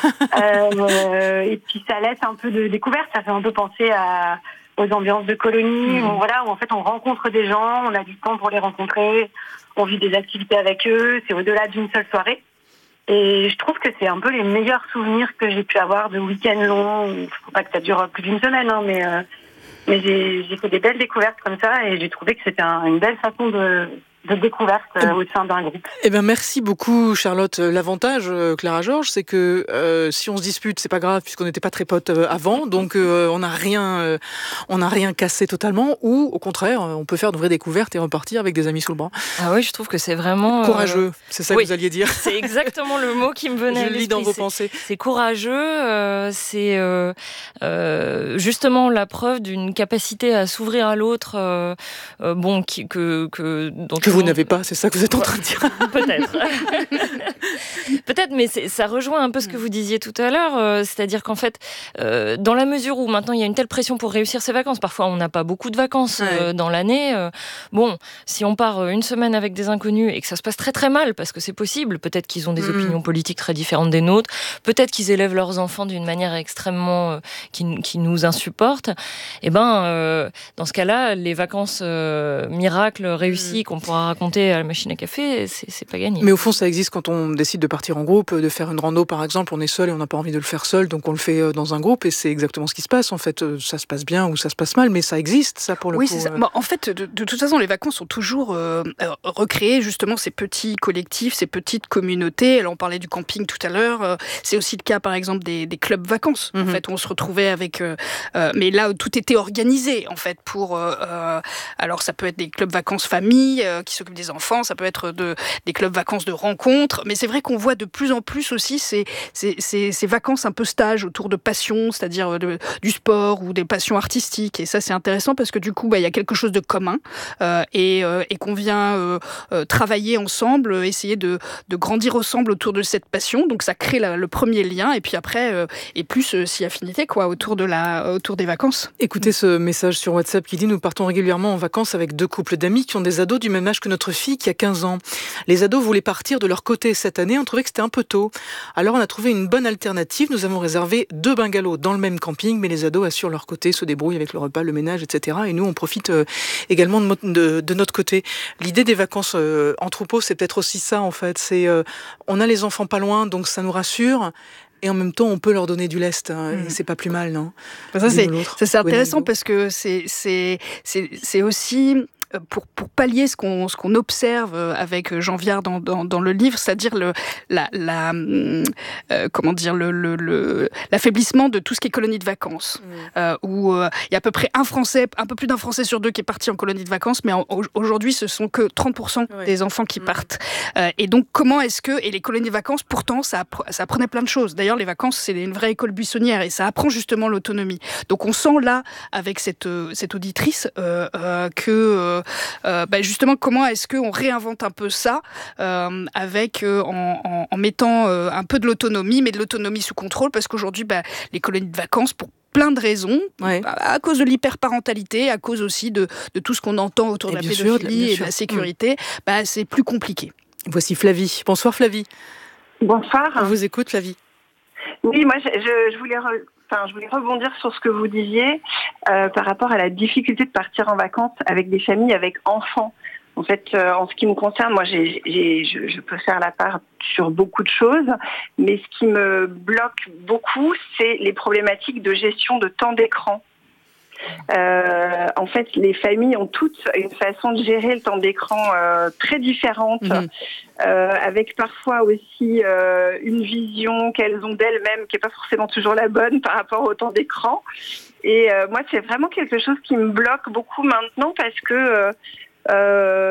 euh, et puis, ça laisse un peu de découverte. Ça fait un peu penser à, aux ambiances de colonie, mmh. où, voilà, où en fait, on rencontre des gens, on a du temps pour les rencontrer, on vit des activités avec eux. C'est au-delà d'une seule soirée. Et je trouve que c'est un peu les meilleurs souvenirs que j'ai pu avoir de week-ends longs. Il ne faut pas que ça dure plus d'une semaine, hein, mais... Euh, Mais j'ai, j'ai fait des belles découvertes comme ça et j'ai trouvé que c'était un, une belle façon de, de découverte euh, au sein d'un groupe. Eh ben merci beaucoup, Charlotte. L'avantage, euh, Clara Georges, c'est que euh, si on se dispute, c'est pas grave puisqu'on n'était pas très potes euh, avant, donc euh, on n'a rien, euh, on n'a rien cassé totalement. Ou au contraire, on peut faire de vraies découvertes et repartir avec des amis sous le bras. Ah oui, je trouve que c'est vraiment courageux. Euh... C'est ça oui, que vous alliez dire. C'est exactement le mot qui me venait. Je à l'esprit. lis dans vos c'est, pensées. C'est courageux. Euh, c'est euh, euh, justement la preuve d'une capacité à s'ouvrir à l'autre, euh, euh, bon, qui, que que dont que vous n'avez pas, c'est ça que vous êtes en train de dire. Peut-être, peut-être, mais c'est, ça rejoint un peu ce que vous disiez tout à l'heure, euh, c'est-à-dire qu'en fait, euh, dans la mesure où maintenant il y a une telle pression pour réussir ses vacances, parfois on n'a pas beaucoup de vacances euh, ouais. dans l'année. Euh, bon, si on part une semaine avec des inconnus et que ça se passe très très mal, parce que c'est possible, peut-être qu'ils ont des mmh. opinions politiques très différentes des nôtres, peut-être qu'ils élèvent leurs enfants d'une manière extrêmement euh, qui, qui nous insupporte. Et ben euh, dans ce cas-là, les vacances euh, miracles réussies mmh. qu'on pourra raconter à la machine à café, c'est, c'est pas gagné. Mais au fond, ça existe quand on décide de partir en groupe, de faire une rando par exemple, on est seul et on n'a pas envie de le faire seul, donc on le fait dans un groupe et c'est exactement ce qui se passe. En fait, ça se passe bien ou ça se passe mal, mais ça existe, ça pour le oui, coup. Oui, c'est ça. Bon, en fait, de, de toute façon, les vacances sont toujours euh, recréées justement ces petits collectifs, ces petites communautés. Alors, on parlait du camping tout à l'heure. Euh, c'est aussi le cas, par exemple, des, des clubs vacances. Mmh. En fait, on se retrouvait avec, euh, euh, mais là, tout était organisé en fait. Pour, euh, alors ça peut être des clubs vacances famille euh, qui s'occupent des enfants, ça peut être de, des clubs vacances de rencontres, mais c'est vrai qu'on voit de plus en plus aussi ces, ces, ces, ces vacances un peu stages autour de passions, c'est-à-dire de, du sport ou des passions artistiques, et ça c'est intéressant parce que du coup bah, y a quelque chose de commun euh, et, euh, et qu'on vient euh, euh, travailler ensemble, essayer de, de grandir ensemble autour de cette passion, donc ça crée la, le premier lien et puis après euh, et plus euh, si affinité quoi, autour, de la, autour des vacances. Écoutez ce message sur WhatsApp qui dit « Nous partons régulièrement en vacances avec deux couples d'amis qui ont des ados du même âge que notre fille qui a quinze ans. Les ados voulaient partir de leur côté cette année, on trouvait que c'était un peu tôt. Alors on a trouvé une bonne alternative, nous avons réservé deux bungalows dans le même camping, mais les ados assurent leur côté, se débrouillent avec le repas, le ménage, et cetera. Et nous on profite euh, également de, de, de notre côté. L'idée des vacances euh, en troupeau, c'est peut-être aussi ça en fait. C'est, euh, on a les enfants pas loin, donc ça nous rassure. Et en même temps, on peut leur donner du lest. Hein, mmh. Et c'est pas plus mal, non ? Ça, c'est, ça, c'est intéressant parce que c'est, c'est, c'est, c'est aussi... pour, pour pallier ce qu'on, ce qu'on observe avec Jean Viard dans, dans, dans le livre, c'est-à-dire le, la, la, euh, comment dire, le, le, le, l'affaiblissement de tout ce qui est colonie de vacances, mmh. euh, où il euh, y a à peu près un Français, un peu plus d'un Français sur deux qui est parti en colonie de vacances, mais en, aujourd'hui, ce sont que trente pour cent ouais. des enfants qui mmh. partent. Euh, et donc, comment est-ce que... Et les colonies de vacances, pourtant, ça, ça apprenait plein de choses. D'ailleurs, les vacances, c'est une vraie école buissonnière et ça apprend justement l'autonomie. Donc, on sent là, avec cette, cette auditrice, euh, euh, que euh, bah, justement, comment est-ce qu'on réinvente un peu ça euh, avec, euh, en, en, en mettant euh, un peu de l'autonomie, mais de l'autonomie sous contrôle, parce qu'aujourd'hui, bah, les colonies de vacances, pour plein de raisons, ouais. à cause de l'hyperparentalité, à cause aussi de, de tout ce qu'on entend autour et de la pédophilie sûr, et de la sécurité, mmh. bah, c'est plus compliqué. Voici Flavie. Bonsoir Flavie. Bonsoir. On vous écoute Flavie. Oui, moi je, je, je, voulais, re, enfin, je voulais rebondir sur ce que vous disiez euh, par rapport à la difficulté de partir en vacances avec des familles avec enfants. En fait, euh, en ce qui me concerne, moi, j'ai, j'ai, je, je peux faire la part sur beaucoup de choses, mais ce qui me bloque beaucoup, c'est les problématiques de gestion de temps d'écran. Euh, en fait, les familles ont toutes une façon de gérer le temps d'écran euh, très différente, mmh. euh, avec parfois aussi euh, une vision qu'elles ont d'elles-mêmes qui n'est pas forcément toujours la bonne par rapport au temps d'écran. Et euh, moi, c'est vraiment quelque chose qui me bloque beaucoup maintenant parce que... Euh, euh,